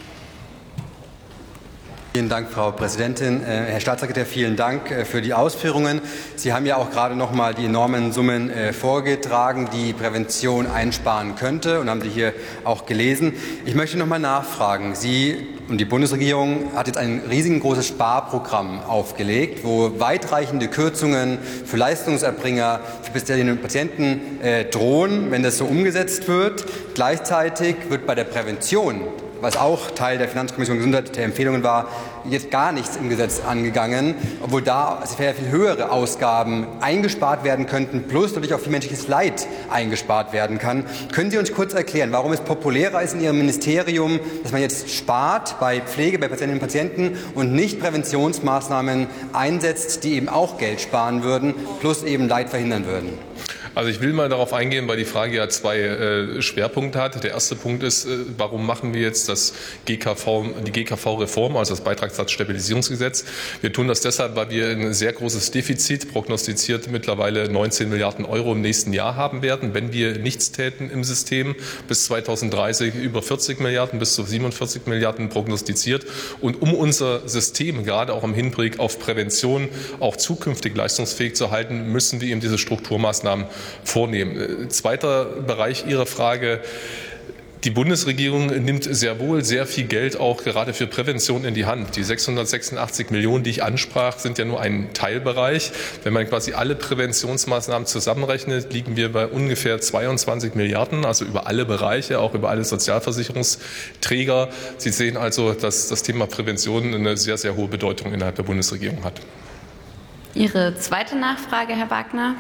Vielen Dank, Frau Präsidentin. Herr Staatssekretär, vielen Dank für die Ausführungen. Sie haben ja auch gerade noch mal die enormen Summen vorgetragen, die Prävention einsparen könnte, und haben die hier auch gelesen. Ich möchte noch mal nachfragen. Sie und die Bundesregierung hat jetzt ein riesengroßes Sparprogramm aufgelegt, wo weitreichende Kürzungen für Leistungserbringer, für Patientinnen und Patienten äh, drohen, wenn das so umgesetzt wird. Gleichzeitig wird bei der Prävention, was auch Teil der Finanzkommission Gesundheit der Empfehlungen war, jetzt gar nichts im Gesetz angegangen, obwohl da sehr viel höhere Ausgaben eingespart werden könnten, plus natürlich auch viel menschliches Leid eingespart werden kann. Können Sie uns kurz erklären, warum es populärer ist in Ihrem Ministerium, dass man jetzt spart bei Pflege, bei Patientinnen und Patienten und nicht Präventionsmaßnahmen einsetzt, die eben auch Geld sparen würden, plus eben Leid verhindern würden? Also ich will mal darauf eingehen, weil die Frage ja zwei äh, Schwerpunkte hat. Der erste Punkt ist, äh, warum machen wir jetzt das G K V, die G K V-Reform, also das Beitragssatzstabilisierungsgesetz? Wir tun das deshalb, weil wir ein sehr großes Defizit, prognostiziert mittlerweile neunzehn Milliarden Euro im nächsten Jahr haben werden, wenn wir nichts täten im System. Bis zweitausenddreißig über vierzig Milliarden, bis zu siebenundvierzig Milliarden prognostiziert. Und um unser System, gerade auch im Hinblick auf Prävention, auch zukünftig leistungsfähig zu halten, müssen wir eben diese Strukturmaßnahmen vornehmen. Zweiter Bereich Ihrer Frage. Die Bundesregierung nimmt sehr wohl sehr viel Geld auch gerade für Prävention in die Hand. Die sechshundertsechsundachtzig Millionen, die ich ansprach, sind ja nur ein Teilbereich. Wenn man quasi alle Präventionsmaßnahmen zusammenrechnet, liegen wir bei ungefähr zweiundzwanzig Milliarden, also über alle Bereiche, auch über alle Sozialversicherungsträger. Sie sehen also, dass das Thema Prävention eine sehr, sehr hohe Bedeutung innerhalb der Bundesregierung hat. Ihre zweite Nachfrage, Herr Wagner.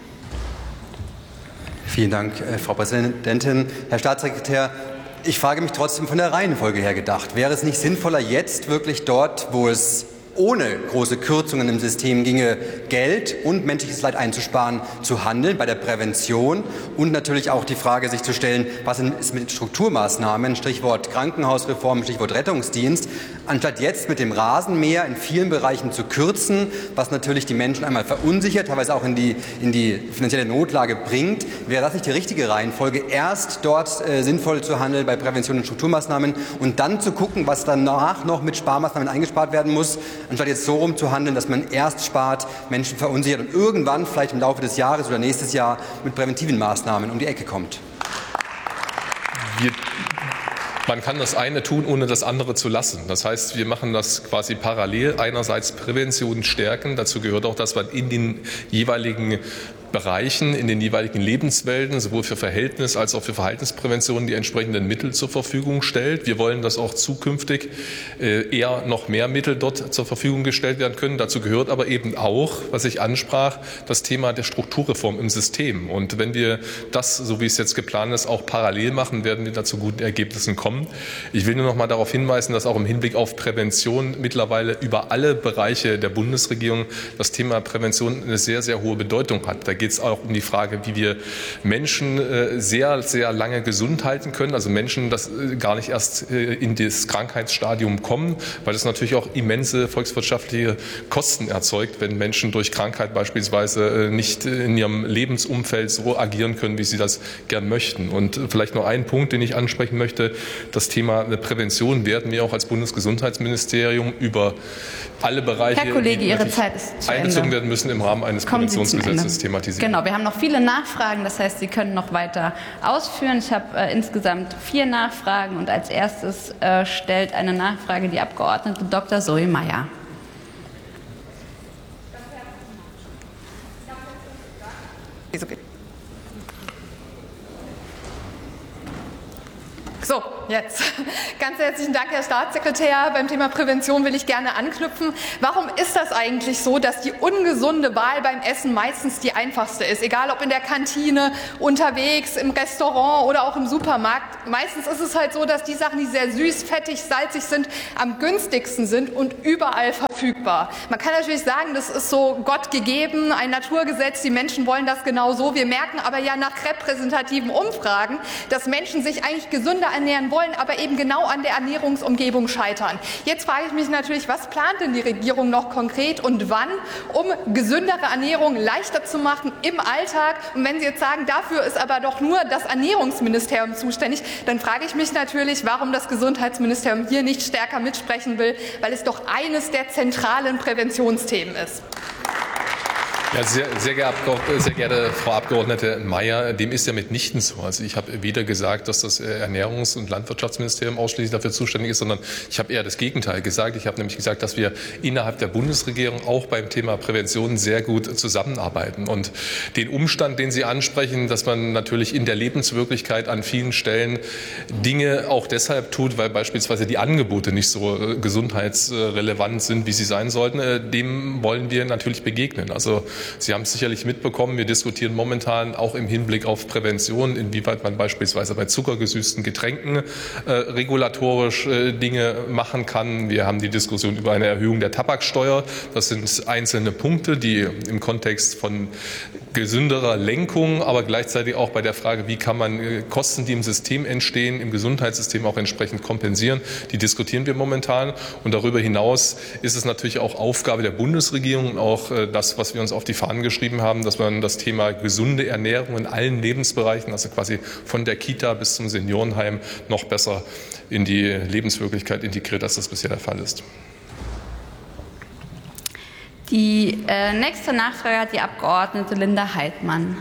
Vielen Dank, Frau Präsidentin. Herr Staatssekretär, ich frage mich trotzdem von der Reihenfolge her gedacht. Wäre es nicht sinnvoller, jetzt wirklich dort, wo es ohne große Kürzungen im System ginge, Geld und menschliches Leid einzusparen, zu handeln bei der Prävention und natürlich auch die Frage sich zu stellen, was ist mit Strukturmaßnahmen, Stichwort Krankenhausreform, Stichwort Rettungsdienst, anstatt jetzt mit dem Rasenmäher in vielen Bereichen zu kürzen, was natürlich die Menschen einmal verunsichert, teilweise auch in die, in die finanzielle Notlage bringt. Wäre das nicht die richtige Reihenfolge, erst dort äh, sinnvoll zu handeln bei Prävention und Strukturmaßnahmen und dann zu gucken, was danach noch mit Sparmaßnahmen eingespart werden muss, anstatt jetzt so rum zu handeln, dass man erst spart, Menschen verunsichert und irgendwann, vielleicht im Laufe des Jahres oder nächstes Jahr, mit präventiven Maßnahmen um die Ecke kommt? Wir Man kann das eine tun, ohne das andere zu lassen. Das heißt, wir machen das quasi parallel. Einerseits Prävention stärken. Dazu gehört auch, dass man in den jeweiligen Bereichen, in den jeweiligen Lebenswelten, sowohl für Verhältnis- als auch für Verhaltensprävention, die entsprechenden Mittel zur Verfügung stellt. Wir wollen, dass auch zukünftig eher noch mehr Mittel dort zur Verfügung gestellt werden können. Dazu gehört aber eben auch, was ich ansprach, das Thema der Strukturreform im System. Und wenn wir das, so wie es jetzt geplant ist, auch parallel machen, werden wir da zu guten Ergebnissen kommen. Ich will nur noch mal darauf hinweisen, dass auch im Hinblick auf Prävention mittlerweile über alle Bereiche der Bundesregierung das Thema Prävention eine sehr, sehr hohe Bedeutung hat. Da geht es auch um die Frage, wie wir Menschen sehr, sehr lange gesund halten können. Also Menschen, dass gar nicht erst in das Krankheitsstadium kommen, weil es natürlich auch immense volkswirtschaftliche Kosten erzeugt, wenn Menschen durch Krankheit beispielsweise nicht in ihrem Lebensumfeld so agieren können, wie sie das gern möchten. Und vielleicht noch ein Punkt, den ich ansprechen möchte. Das Thema Prävention werden wir auch als Bundesgesundheitsministerium über alle Bereiche, Herr Kollege, die Ihre Zeit ist zu einbezogen Ende. werden müssen, im Rahmen eines Kommen Sie zum Präventionsgesetzes Ende. thematisieren. thematisieren. Genau, wir haben noch viele Nachfragen, das heißt, Sie können noch weiter ausführen. Ich habe äh, insgesamt vier Nachfragen und als erstes äh, stellt eine Nachfrage die Abgeordnete Doktor Zoe Meyer. Ist okay. So, jetzt. Ganz herzlichen Dank, Herr Staatssekretär. Beim Thema Prävention will ich gerne anknüpfen. Warum ist das eigentlich so, dass die ungesunde Wahl beim Essen meistens die einfachste ist? Egal ob in der Kantine, unterwegs, im Restaurant oder auch im Supermarkt. Meistens ist es halt so, dass die Sachen, die sehr süß, fettig, salzig sind, am günstigsten sind und überall verfügbar. Man kann natürlich sagen, das ist so Gott gegeben, ein Naturgesetz, die Menschen wollen das genau so. Wir merken aber ja nach repräsentativen Umfragen, dass Menschen sich eigentlich gesünder ernähren wollen, aber eben genau an der Ernährungsumgebung scheitern. Jetzt frage ich mich natürlich, was plant denn die Regierung noch konkret und wann, um gesündere Ernährung leichter zu machen im Alltag? Und wenn Sie jetzt sagen, dafür ist aber doch nur das Ernährungsministerium zuständig, dann frage ich mich natürlich, warum das Gesundheitsministerium hier nicht stärker mitsprechen will, weil es doch eines der zentralen Präventionsthemen ist. Ja, sehr, sehr, sehr geehrte Frau Abgeordnete Meyer, dem ist ja mitnichten so. Also ich habe weder gesagt, dass das Ernährungs- und Landwirtschaftsministerium ausschließlich dafür zuständig ist, sondern ich habe eher das Gegenteil gesagt. Ich habe nämlich gesagt, dass wir innerhalb der Bundesregierung auch beim Thema Prävention sehr gut zusammenarbeiten. Und den Umstand, den Sie ansprechen, dass man natürlich in der Lebenswirklichkeit an vielen Stellen Dinge auch deshalb tut, weil beispielsweise die Angebote nicht so gesundheitsrelevant sind, wie sie sein sollten, dem wollen wir natürlich begegnen. Also Sie haben es sicherlich mitbekommen, wir diskutieren momentan auch im Hinblick auf Prävention, inwieweit man beispielsweise bei zuckergesüßten Getränken äh, regulatorisch äh, Dinge machen kann. Wir haben die Diskussion über eine Erhöhung der Tabaksteuer. Das sind einzelne Punkte, die im Kontext von gesünderer Lenkung, aber gleichzeitig auch bei der Frage, wie kann man äh, Kosten, die im System entstehen, im Gesundheitssystem auch entsprechend kompensieren, die diskutieren wir momentan. Und darüber hinaus ist es natürlich auch Aufgabe der Bundesregierung und auch äh, das, was wir uns auf die Fahnen geschrieben haben, dass man das Thema gesunde Ernährung in allen Lebensbereichen, also quasi von der Kita bis zum Seniorenheim, noch besser in die Lebenswirklichkeit integriert, als das bisher der Fall ist. Die äh, nächste Nachfrage hat die Abgeordnete Linda Heidmann.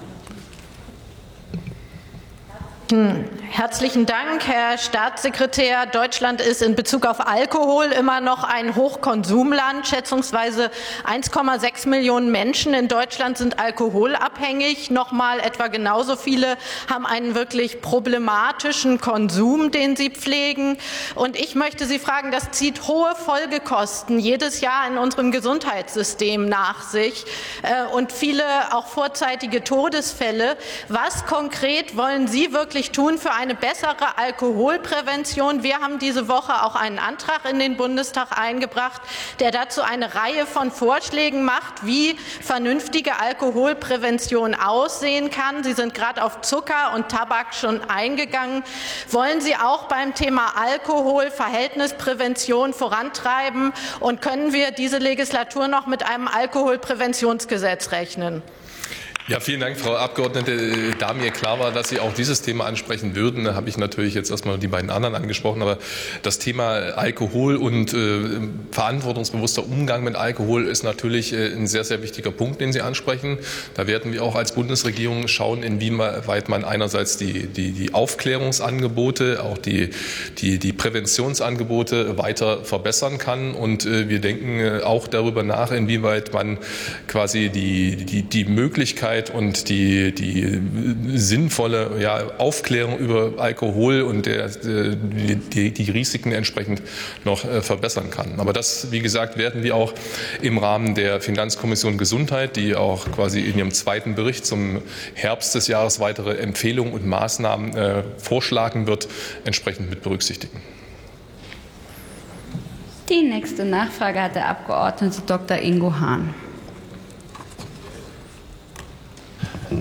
Herzlichen Dank, Herr Staatssekretär. Deutschland ist in Bezug auf Alkohol immer noch ein Hochkonsumland. Schätzungsweise eins Komma sechs Millionen Menschen in Deutschland sind alkoholabhängig. Nochmal etwa genauso viele haben einen wirklich problematischen Konsum, den sie pflegen. Und ich möchte Sie fragen, das zieht hohe Folgekosten jedes Jahr in unserem Gesundheitssystem nach sich und viele auch vorzeitige Todesfälle. Was konkret wollen Sie wirklich tun für eine bessere Alkoholprävention? Wir haben diese Woche auch einen Antrag in den Bundestag eingebracht, der dazu eine Reihe von Vorschlägen macht, wie vernünftige Alkoholprävention aussehen kann. Sie sind gerade auf Zucker und Tabak schon eingegangen. Wollen Sie auch beim Thema Alkohol Verhältnisprävention vorantreiben? Und können wir diese Legislatur noch mit einem Alkoholpräventionsgesetz rechnen? Ja, vielen Dank, Frau Abgeordnete. Da mir klar war, dass Sie auch dieses Thema ansprechen würden, habe ich natürlich jetzt erstmal die beiden anderen angesprochen. Aber das Thema Alkohol und äh, verantwortungsbewusster Umgang mit Alkohol ist natürlich äh, ein sehr, sehr wichtiger Punkt, den Sie ansprechen. Da werden wir auch als Bundesregierung schauen, inwieweit man einerseits die, die, die Aufklärungsangebote, auch die, die, die Präventionsangebote weiter verbessern kann. Und äh, wir denken äh, auch darüber nach, inwieweit man quasi die, die, die Möglichkeit und die, die sinnvolle ja, Aufklärung über Alkohol und der, die, die Risiken entsprechend noch äh, verbessern kann. Aber das, wie gesagt, werden wir auch im Rahmen der Finanzkommission Gesundheit, die auch quasi in ihrem zweiten Bericht zum Herbst des Jahres weitere Empfehlungen und Maßnahmen äh, vorschlagen wird, entsprechend mit berücksichtigen. Die nächste Nachfrage hat der Abgeordnete Doktor Ingo Hahn.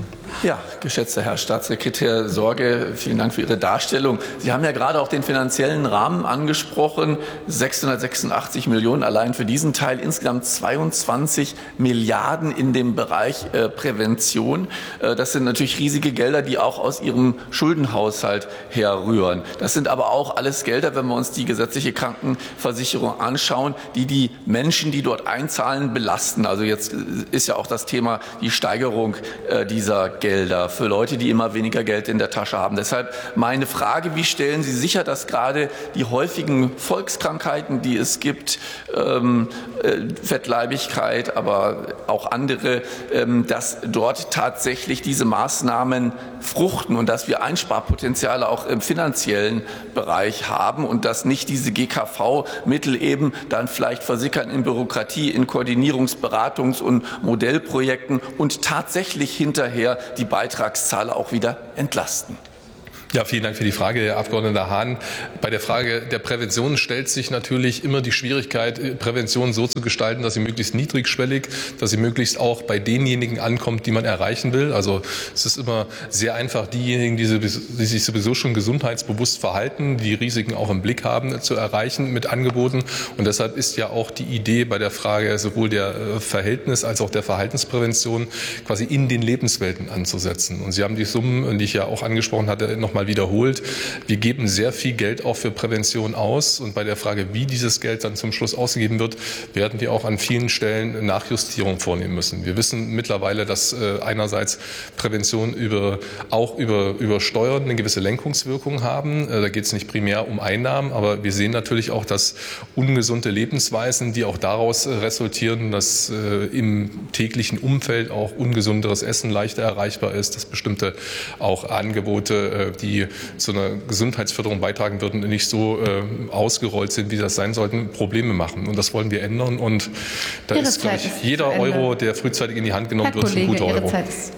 Ja, geschätzter Herr Staatssekretär Sorge, vielen Dank für Ihre Darstellung. Sie haben ja gerade auch den finanziellen Rahmen angesprochen, sechshundertsechsundachtzig Millionen allein für diesen Teil, insgesamt zweiundzwanzig Milliarden in dem Bereich äh, Prävention. Äh, das sind natürlich riesige Gelder, die auch aus Ihrem Schuldenhaushalt herrühren. Das sind aber auch alles Gelder, wenn wir uns die gesetzliche Krankenversicherung anschauen, die die Menschen, die dort einzahlen, belasten. Also jetzt ist ja auch das Thema die Steigerung äh, dieser Gelder für Leute, die immer weniger Geld in der Tasche haben. Deshalb meine Frage, wie stellen Sie sicher, dass gerade die häufigen Volkskrankheiten, die es gibt, ähm, äh, Fettleibigkeit, aber auch andere, ähm, dass dort tatsächlich diese Maßnahmen fruchten und dass wir Einsparpotenziale auch im finanziellen Bereich haben und dass nicht diese G K V-Mittel eben dann vielleicht versickern in Bürokratie, in Koordinierungs-, Beratungs- und Modellprojekten und tatsächlich hinterher die Beitragszahler auch wieder entlasten. Ja, vielen Dank für die Frage, Herr Abgeordneter Hahn. Bei der Frage der Prävention stellt sich natürlich immer die Schwierigkeit, Prävention so zu gestalten, dass sie möglichst niedrigschwellig, dass sie möglichst auch bei denjenigen ankommt, die man erreichen will. Also es ist immer sehr einfach, diejenigen, die sich sowieso schon gesundheitsbewusst verhalten, die Risiken auch im Blick haben, zu erreichen mit Angeboten. Und deshalb ist ja auch die Idee bei der Frage sowohl der Verhältnis- als auch der Verhaltensprävention quasi in den Lebenswelten anzusetzen. Und Sie haben die Summen, die ich ja auch angesprochen hatte, noch mal wiederholt. Wir geben sehr viel Geld auch für Prävention aus und bei der Frage, wie dieses Geld dann zum Schluss ausgegeben wird, werden wir auch an vielen Stellen Nachjustierung vornehmen müssen. Wir wissen mittlerweile, dass äh, einerseits Prävention über, auch über, über Steuern eine gewisse Lenkungswirkung haben. Äh, da geht es nicht primär um Einnahmen, aber wir sehen natürlich auch, dass ungesunde Lebensweisen, die auch daraus äh, resultieren, dass äh, im täglichen Umfeld auch ungesunderes Essen leichter erreichbar ist, dass bestimmte auch Angebote, äh, die zu einer Gesundheitsförderung beitragen würden, nicht so äh, ausgerollt sind, wie das sein sollten, Probleme machen. Und das wollen wir ändern. Und da Ihre ist, glaube ich, jeder Euro, der frühzeitig in die Hand genommen Herr wird, Kollege, ein guter Ihre Euro. Zeit ist.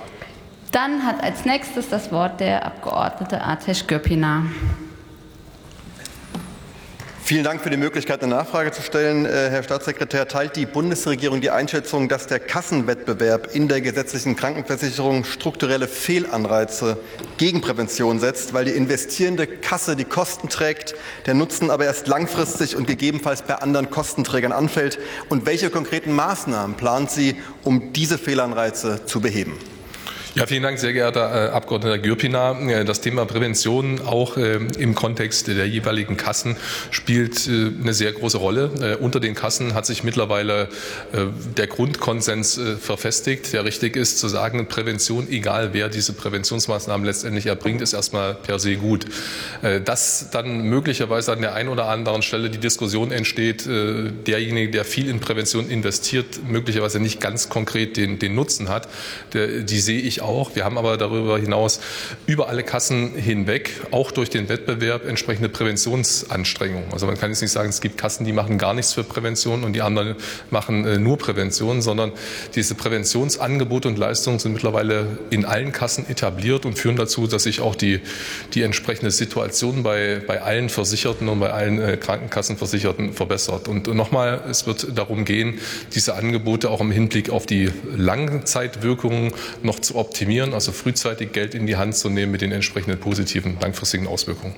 Dann hat als nächstes das Wort der Abgeordnete Ateş Gürpınar. Vielen Dank für die Möglichkeit, eine Nachfrage zu stellen. Herr Staatssekretär, teilt die Bundesregierung die Einschätzung, dass der Kassenwettbewerb in der gesetzlichen Krankenversicherung strukturelle Fehlanreize gegen Prävention setzt, weil die investierende Kasse die Kosten trägt, der Nutzen aber erst langfristig und gegebenenfalls bei anderen Kostenträgern anfällt? Und welche konkreten Maßnahmen plant sie, um diese Fehlanreize zu beheben? Ja, vielen Dank, sehr geehrter äh, Abgeordneter Gürpınar. Äh, das Thema Prävention auch äh, im Kontext der jeweiligen Kassen spielt äh, eine sehr große Rolle. Äh, unter den Kassen hat sich mittlerweile äh, der Grundkonsens äh, verfestigt, der richtig ist, zu sagen, Prävention, egal wer diese Präventionsmaßnahmen letztendlich erbringt, ist erstmal per se gut. Äh, dass dann möglicherweise an der einen oder anderen Stelle die Diskussion entsteht, äh, derjenige, der viel in Prävention investiert, möglicherweise nicht ganz konkret den, den Nutzen hat, der, die sehe ich auch. Wir haben aber darüber hinaus über alle Kassen hinweg, auch durch den Wettbewerb, entsprechende Präventionsanstrengungen. Also man kann jetzt nicht sagen, es gibt Kassen, die machen gar nichts für Prävention und die anderen machen äh, nur Prävention, sondern diese Präventionsangebote und Leistungen sind mittlerweile in allen Kassen etabliert und führen dazu, dass sich auch die, die entsprechende Situation bei, bei allen Versicherten und bei allen äh, Krankenkassenversicherten verbessert. Und, und nochmal, es wird darum gehen, diese Angebote auch im Hinblick auf die Langzeitwirkungen noch zu optimieren. optimieren, also frühzeitig Geld in die Hand zu nehmen mit den entsprechenden positiven langfristigen Auswirkungen.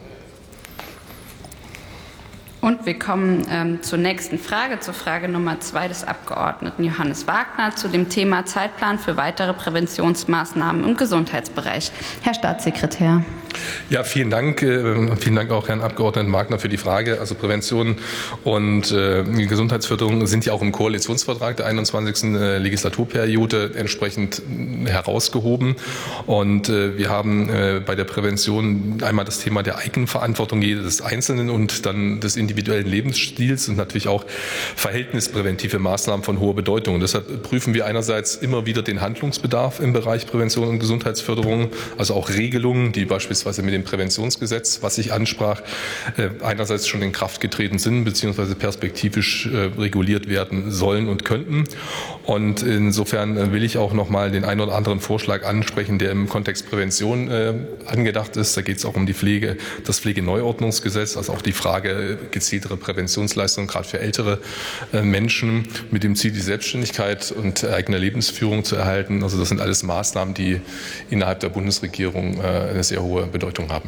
Und wir kommen ähm, zur nächsten Frage, zur Frage Nummer zwei des Abgeordneten Johannes Wagner zu dem Thema Zeitplan für weitere Präventionsmaßnahmen im Gesundheitsbereich. Herr Staatssekretär. Ja, vielen Dank. Äh, vielen Dank auch Herrn Abgeordneten Wagner für die Frage. Also Prävention und äh, Gesundheitsförderung sind ja auch im Koalitionsvertrag der einundzwanzigsten Äh, Legislaturperiode entsprechend herausgehoben. Und äh, wir haben äh, bei der Prävention einmal das Thema der Eigenverantwortung jedes Einzelnen und dann des individuellen Lebensstils und natürlich auch verhältnispräventive Maßnahmen von hoher Bedeutung. Und deshalb prüfen wir einerseits immer wieder den Handlungsbedarf im Bereich Prävention und Gesundheitsförderung, also auch Regelungen, die beispielsweise beispielsweise mit dem Präventionsgesetz, was ich ansprach, einerseits schon in Kraft getreten sind bzw. perspektivisch reguliert werden sollen und könnten. Und insofern will ich auch noch mal den einen oder anderen Vorschlag ansprechen, der im Kontext Prävention angedacht ist. Da geht es auch um die Pflege, das Pflegeneuordnungsgesetz, also auch die Frage gezieltere Präventionsleistungen, gerade für ältere Menschen, mit dem Ziel, die Selbstständigkeit und eigene Lebensführung zu erhalten. Also das sind alles Maßnahmen, die innerhalb der Bundesregierung eine sehr hohe Bedeutung haben.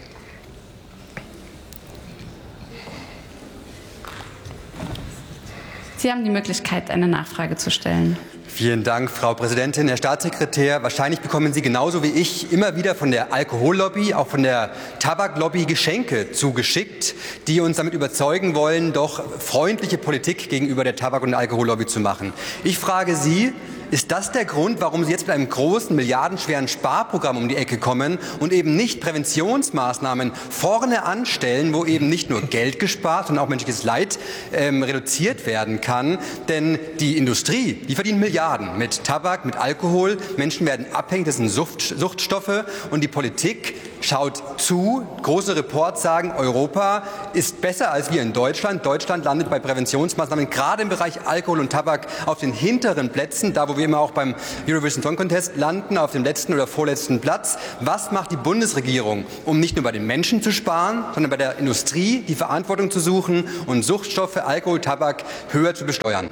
Sie haben die Möglichkeit, eine Nachfrage zu stellen. Vielen Dank, Frau Präsidentin. Herr Staatssekretär, wahrscheinlich bekommen Sie genauso wie ich immer wieder von der Alkohollobby, auch von der Tabaklobby Geschenke zugeschickt, die uns damit überzeugen wollen, doch freundliche Politik gegenüber der Tabak- und Alkohollobby zu machen. Ich frage Sie, ist das der Grund, warum Sie jetzt mit einem großen, milliardenschweren Sparprogramm um die Ecke kommen und eben nicht Präventionsmaßnahmen vorne anstellen, wo eben nicht nur Geld gespart, sondern auch menschliches Leid ähm, reduziert werden kann? Denn die Industrie, die verdient Milliarden mit Tabak, mit Alkohol. Menschen werden abhängig, das sind Sucht, Suchtstoffe. Und die Politik schaut zu. Große Reports sagen, Europa ist besser als wir in Deutschland. Deutschland landet bei Präventionsmaßnahmen gerade im Bereich Alkohol und Tabak auf den hinteren Plätzen, da wo wir immer auch beim Eurovision Song Contest landen, auf dem letzten oder vorletzten Platz. Was macht die Bundesregierung, um nicht nur bei den Menschen zu sparen, sondern bei der Industrie die Verantwortung zu suchen und Suchtstoffe, Alkohol, Tabak höher zu besteuern?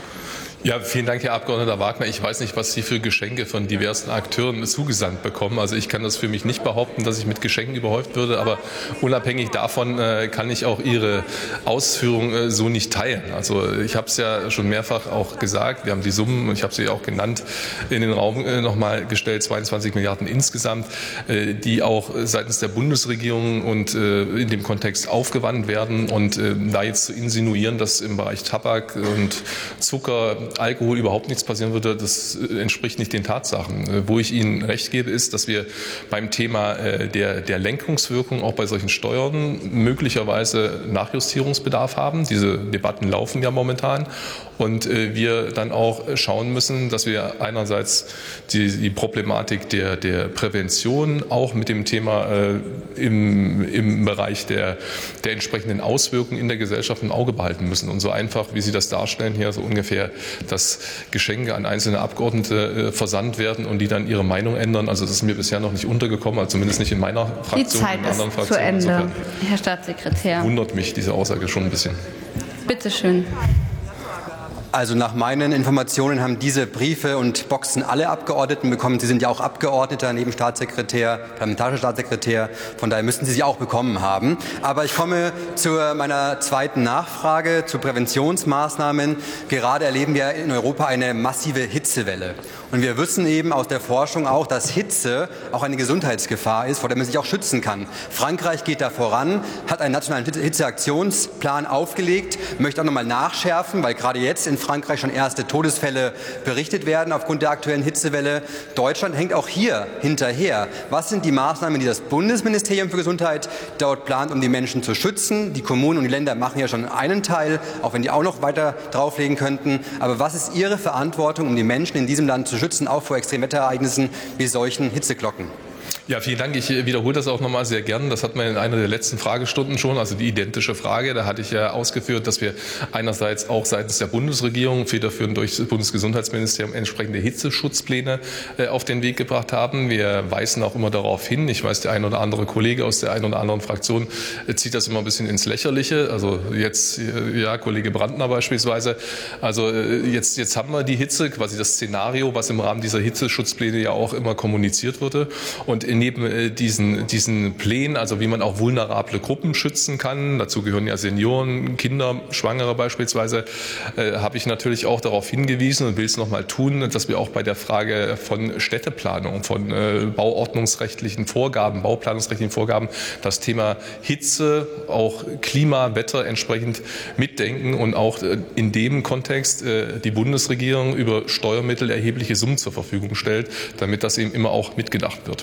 Ja, vielen Dank, Herr Abgeordneter Wagner. Ich weiß nicht, was Sie für Geschenke von diversen Akteuren zugesandt bekommen. Also ich kann das für mich nicht behaupten, dass ich mit Geschenken überhäuft würde. Aber unabhängig davon äh, kann ich auch Ihre Ausführungen äh, so nicht teilen. Also ich habe es ja schon mehrfach auch gesagt. Wir haben die Summen, und ich habe sie auch genannt, in den Raum äh, noch mal gestellt, zweiundzwanzig Milliarden insgesamt, äh, die auch seitens der Bundesregierung und äh, in dem Kontext aufgewandt werden. Und äh, da jetzt zu insinuieren, dass im Bereich Tabak und Zucker, Alkohol überhaupt nichts passieren würde, das entspricht nicht den Tatsachen. Wo ich Ihnen recht gebe, ist, dass wir beim Thema der, der Lenkungswirkung auch bei solchen Steuern möglicherweise Nachjustierungsbedarf haben. Diese Debatten laufen ja momentan. Und wir dann auch schauen müssen, dass wir einerseits die, die Problematik der, der Prävention auch mit dem Thema äh, im, im Bereich der, der entsprechenden Auswirkungen in der Gesellschaft im Auge behalten müssen. Und so einfach, wie Sie das darstellen, hier so ungefähr, dass Geschenke an einzelne Abgeordnete äh, versandt werden und die dann ihre Meinung ändern. Also das ist mir bisher noch nicht untergekommen, also zumindest nicht in meiner Fraktion. Die Zeit in anderen ist Fraktionen. zu Ende, Insofern Herr Staatssekretär. Wundert mich diese Aussage schon ein bisschen. Bitte schön. Also nach meinen Informationen haben diese Briefe und Boxen alle Abgeordneten bekommen. Sie sind ja auch Abgeordneter neben Staatssekretär, parlamentarischer Staatssekretär. Von daher müssten Sie sie auch bekommen haben. Aber ich komme zu meiner zweiten Nachfrage zu Präventionsmaßnahmen. Gerade erleben wir in Europa eine massive Hitzewelle. Und wir wissen eben aus der Forschung auch, dass Hitze auch eine Gesundheitsgefahr ist, vor der man sich auch schützen kann. Frankreich geht da voran, hat einen nationalen Hitzeaktionsplan aufgelegt, möchte auch noch mal nachschärfen, weil gerade jetzt in Frankreich schon erste Todesfälle berichtet werden aufgrund der aktuellen Hitzewelle. Deutschland hängt auch hier hinterher. Was sind die Maßnahmen, die das Bundesministerium für Gesundheit dort plant, um die Menschen zu schützen? Die Kommunen und die Länder machen ja schon einen Teil, auch wenn die auch noch weiter drauflegen könnten. Aber was ist Ihre Verantwortung, um die Menschen in diesem Land zu schützen, auch vor Extremwetterereignissen wie solchen Hitzeglocken? Ja, vielen Dank. Ich wiederhole das auch noch mal sehr gern. Das hat man in einer der letzten Fragestunden schon, also die identische Frage. Da hatte ich ja ausgeführt, dass wir einerseits auch seitens der Bundesregierung, federführend durch das Bundesgesundheitsministerium, entsprechende Hitzeschutzpläne äh, auf den Weg gebracht haben. Wir weisen auch immer darauf hin. Ich weiß, der ein oder andere Kollege aus der einen oder anderen Fraktion äh, zieht das immer ein bisschen ins Lächerliche. Also jetzt, äh, ja, Kollege Brandner beispielsweise. Also äh, jetzt, jetzt haben wir die Hitze, quasi das Szenario, was im Rahmen dieser Hitzeschutzpläne ja auch immer kommuniziert wurde. Und in neben diesen, diesen Plänen, also wie man auch vulnerable Gruppen schützen kann, dazu gehören ja Senioren, Kinder, Schwangere beispielsweise, äh, habe ich natürlich auch darauf hingewiesen und will es noch mal tun, dass wir auch bei der Frage von Städteplanung, von äh, bauordnungsrechtlichen Vorgaben, bauplanungsrechtlichen Vorgaben, das Thema Hitze, auch Klima, Wetter entsprechend mitdenken und auch äh, in dem Kontext äh, die Bundesregierung über Steuermittel erhebliche Summen zur Verfügung stellt, damit das eben immer auch mitgedacht wird.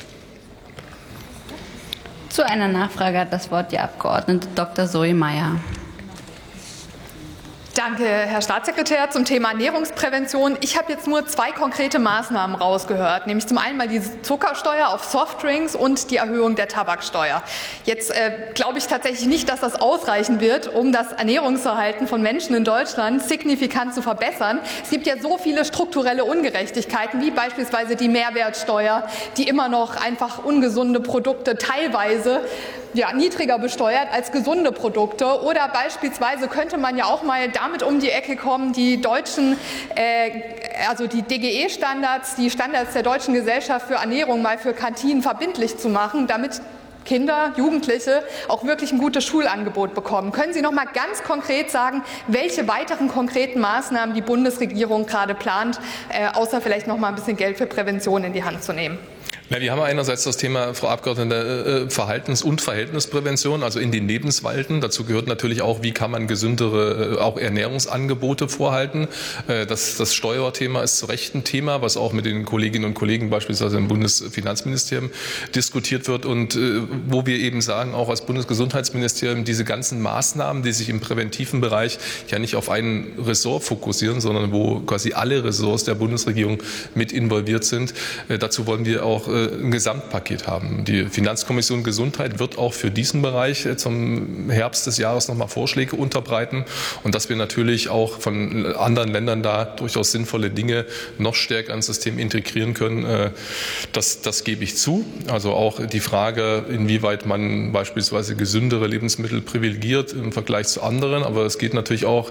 Zu einer Nachfrage hat das Wort die Abgeordnete Doktor Zoe Meyer. Danke, Herr Staatssekretär. Zum Thema Ernährungsprävention. Ich habe jetzt nur zwei konkrete Maßnahmen rausgehört, nämlich zum einen mal die Zuckersteuer auf Softdrinks und die Erhöhung der Tabaksteuer. Jetzt äh, glaube ich tatsächlich nicht, dass das ausreichen wird, um das Ernährungsverhalten von Menschen in Deutschland signifikant zu verbessern. Es gibt ja so viele strukturelle Ungerechtigkeiten, wie beispielsweise die Mehrwertsteuer, die immer noch einfach ungesunde Produkte teilweise ja, niedriger besteuert als gesunde Produkte. Oder beispielsweise könnte man ja auch mal damit um die Ecke kommen, die deutschen, äh, also die D G E-Standards, die Standards der Deutschen Gesellschaft für Ernährung mal für Kantinen verbindlich zu machen, damit Kinder, Jugendliche auch wirklich ein gutes Schulangebot bekommen. Können Sie noch mal ganz konkret sagen, welche weiteren konkreten Maßnahmen die Bundesregierung gerade plant, äh, außer vielleicht noch mal ein bisschen Geld für Prävention in die Hand zu nehmen? Ja, wir haben einerseits das Thema, Frau Abgeordnete, Verhaltens- und Verhältnisprävention, also in den Lebenswelten. Dazu gehört natürlich auch, wie kann man gesündere auch Ernährungsangebote vorhalten. Das, das Steuerthema ist zu Recht ein Thema, was auch mit den Kolleginnen und Kollegen beispielsweise im Bundesfinanzministerium diskutiert wird und wo wir eben sagen, auch als Bundesgesundheitsministerium, diese ganzen Maßnahmen, die sich im präventiven Bereich ja nicht auf ein Ressort fokussieren, sondern wo quasi alle Ressorts der Bundesregierung mit involviert sind. Dazu wollen wir auch ein Gesamtpaket haben. Die Finanzkommission Gesundheit wird auch für diesen Bereich zum Herbst des Jahres noch mal Vorschläge unterbreiten und dass wir natürlich auch von anderen Ländern da durchaus sinnvolle Dinge noch stärker ins System integrieren können, das, das gebe ich zu. Also auch die Frage, inwieweit man beispielsweise gesündere Lebensmittel privilegiert im Vergleich zu anderen, aber es geht natürlich auch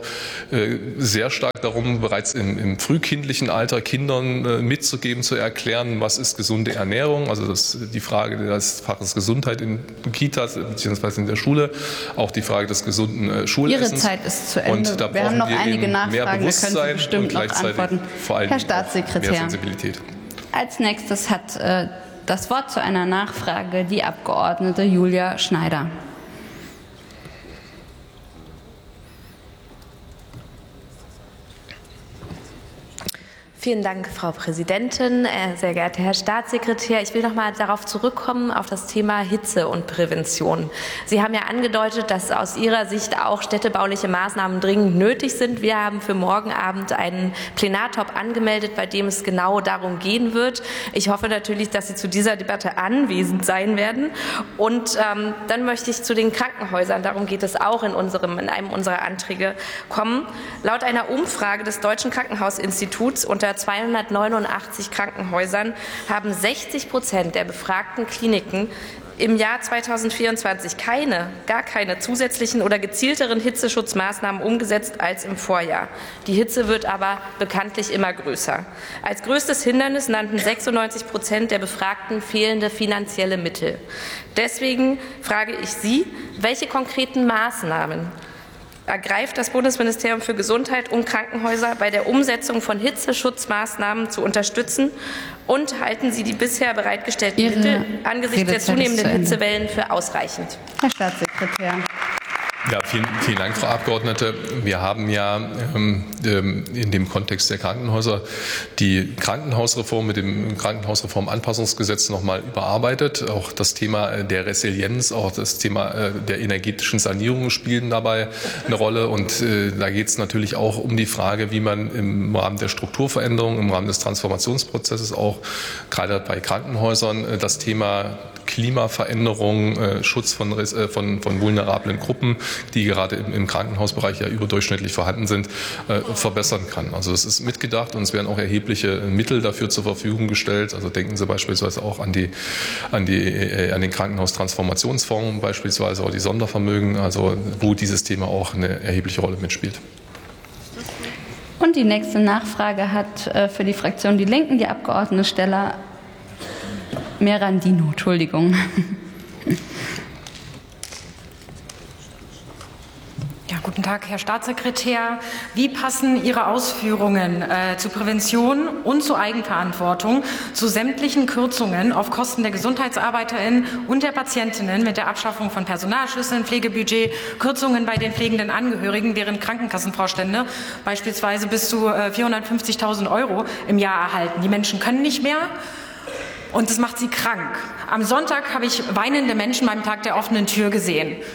sehr stark darum, bereits im, im frühkindlichen Alter Kindern mitzugeben, zu erklären, was ist gesunde Ernährung. Also das, die Frage des Faches Gesundheit in Kitas bzw. in der Schule, auch die Frage des gesunden äh, Schulessens. Ihre Zeit ist zu Ende. Und da wir haben noch wir einige Nachfragen, mehr Bewusstsein da können Sie bestimmt und gleichzeitig noch antworten. vor allem Herr Staatssekretär, mehr Sensibilität. Als nächstes hat äh, das Wort zu einer Nachfrage die Abgeordnete Julia Schneider. Vielen Dank, Frau Präsidentin, sehr geehrter Herr Staatssekretär. Ich will noch mal darauf zurückkommen, auf das Thema Hitze und Prävention. Sie haben ja angedeutet, dass aus Ihrer Sicht auch städtebauliche Maßnahmen dringend nötig sind. Wir haben für morgen Abend einen Plenartop angemeldet, bei dem es genau darum gehen wird. Ich hoffe natürlich, dass Sie zu dieser Debatte anwesend sein werden. Und ähm, dann möchte ich zu den Krankenhäusern, darum geht es auch in, unserem, in einem unserer Anträge, kommen. Laut einer Umfrage des Deutschen Krankenhausinstituts unter zweihundertneunundachtzig Krankenhäusern haben sechzig Prozent der befragten Kliniken im Jahr zweitausendvierundzwanzig keine, gar keine zusätzlichen oder gezielteren Hitzeschutzmaßnahmen umgesetzt als im Vorjahr. Die Hitze wird aber bekanntlich immer größer. Als größtes Hindernis nannten sechsundneunzig Prozent der Befragten fehlende finanzielle Mittel. Deswegen frage ich Sie, welche konkreten Maßnahmen ergreift das Bundesministerium für Gesundheit, um Krankenhäuser bei der Umsetzung von Hitzeschutzmaßnahmen zu unterstützen? Und halten Sie die bisher bereitgestellten Ihre Mittel angesichts der Redezeit ist zunehmenden zu Ende. Hitzewellen für ausreichend? Herr Staatssekretär. Ja, vielen, vielen Dank, Frau Abgeordnete. Wir haben ja ähm, in dem Kontext der Krankenhäuser die Krankenhausreform mit dem Krankenhausreform-Anpassungsgesetz noch mal überarbeitet. Auch das Thema der Resilienz, auch das Thema der energetischen Sanierung spielen dabei eine Rolle. Und äh, da geht es natürlich auch um die Frage, wie man im Rahmen der Strukturveränderung, im Rahmen des Transformationsprozesses auch gerade bei Krankenhäusern äh, das Thema Klimaveränderung, äh, Schutz von, äh, von, von vulnerablen Gruppen, die gerade im, im Krankenhausbereich ja überdurchschnittlich vorhanden sind, äh, verbessern kann. Also es ist mitgedacht und es werden auch erhebliche Mittel dafür zur Verfügung gestellt. Also denken Sie beispielsweise auch an, die, an, die, äh, an den Krankenhaustransformationsfonds, beispielsweise auch die Sondervermögen, also wo dieses Thema auch eine erhebliche Rolle mitspielt. Und die nächste Nachfrage hat äh, für die Fraktion Die Linken die Abgeordnete Stella Merandino, Entschuldigung. Ja, guten Tag, Herr Staatssekretär. Wie passen Ihre Ausführungen äh, zu Prävention und zu Eigenverantwortung zu sämtlichen Kürzungen auf Kosten der GesundheitsarbeiterInnen und der Patientinnen mit der Abschaffung von Personalschlüsseln, Pflegebudget, Kürzungen bei den pflegenden Angehörigen, deren Krankenkassenvorstände beispielsweise bis zu äh, vierhundertfünfzigtausend Euro im Jahr erhalten? Die Menschen können nicht mehr. Und das macht sie krank. Am Sonntag habe ich weinende Menschen beim Tag der offenen Tür gesehen.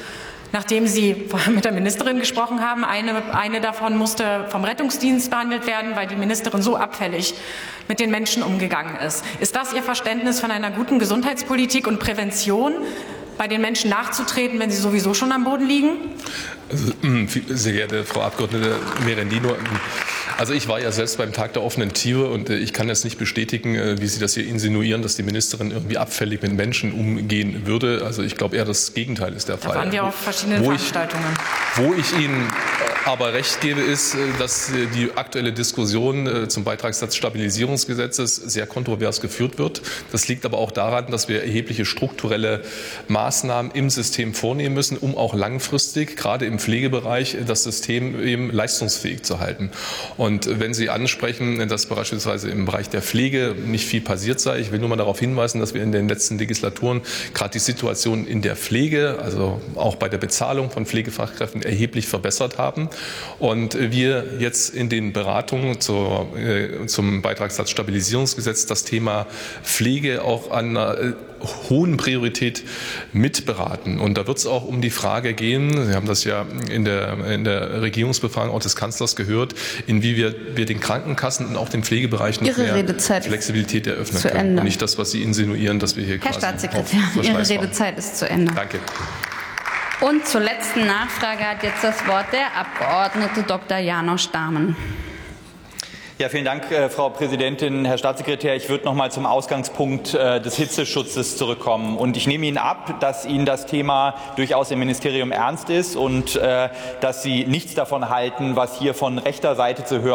Nachdem Sie mit der Ministerin gesprochen haben, eine, eine davon musste vom Rettungsdienst behandelt werden, weil die Ministerin so abfällig mit den Menschen umgegangen ist. Ist das Ihr Verständnis von einer guten Gesundheitspolitik und Prävention, bei den Menschen nachzutreten, wenn sie sowieso schon am Boden liegen? Also, sehr geehrte Frau Abgeordnete Merendino, also ich war ja selbst beim Tag der offenen Tiere und ich kann jetzt nicht bestätigen, wie Sie das hier insinuieren, dass die Ministerin irgendwie abfällig mit Menschen umgehen würde. Also ich glaube eher, das Gegenteil ist der Fall. Da waren wir auf verschiedenen wo Veranstaltungen. Ich, wo ich Ihnen aber recht gebe, ist, dass die aktuelle Diskussion zum Beitragssatz Stabilisierungsgesetzes sehr kontrovers geführt wird. Das liegt aber auch daran, dass wir erhebliche strukturelle Maßnahmen im System vornehmen müssen, um auch langfristig, gerade im Pflegebereich, das System eben leistungsfähig zu halten. Und wenn Sie ansprechen, dass beispielsweise im Bereich der Pflege nicht viel passiert sei, ich will nur mal darauf hinweisen, dass wir in den letzten Legislaturen gerade die Situation in der Pflege, also auch bei der Bezahlung von Pflegefachkräften, erheblich verbessert haben. Und wir jetzt in den Beratungen zur, äh, zum Beitragssatz Stabilisierungsgesetz das Thema Pflege auch an einer äh, hohen Priorität mitberaten. Und da wird es auch um die Frage gehen, Sie haben das ja in der, in der Regierungsbefragung auch des Kanzlers gehört, inwieweit wir, wir den Krankenkassen und auch den Pflegebereich noch mehr Redezeit Flexibilität eröffnen zu können. Ende. Und nicht das, was Sie insinuieren, dass wir hier Herr quasi Staatssekretär, auf Ihre Verschleiß Redezeit ist zu Ende. Danke. Und zur letzten Nachfrage hat jetzt das Wort der Abgeordnete Doktor Janosch Dahmen. Ja, vielen Dank, äh, Frau Präsidentin, Herr Staatssekretär. Ich würde noch mal zum Ausgangspunkt äh, des Hitzeschutzes zurückkommen. Und ich nehme Ihnen ab, dass Ihnen das Thema durchaus im Ministerium ernst ist und äh, dass Sie nichts davon halten, was hier von rechter Seite zu hören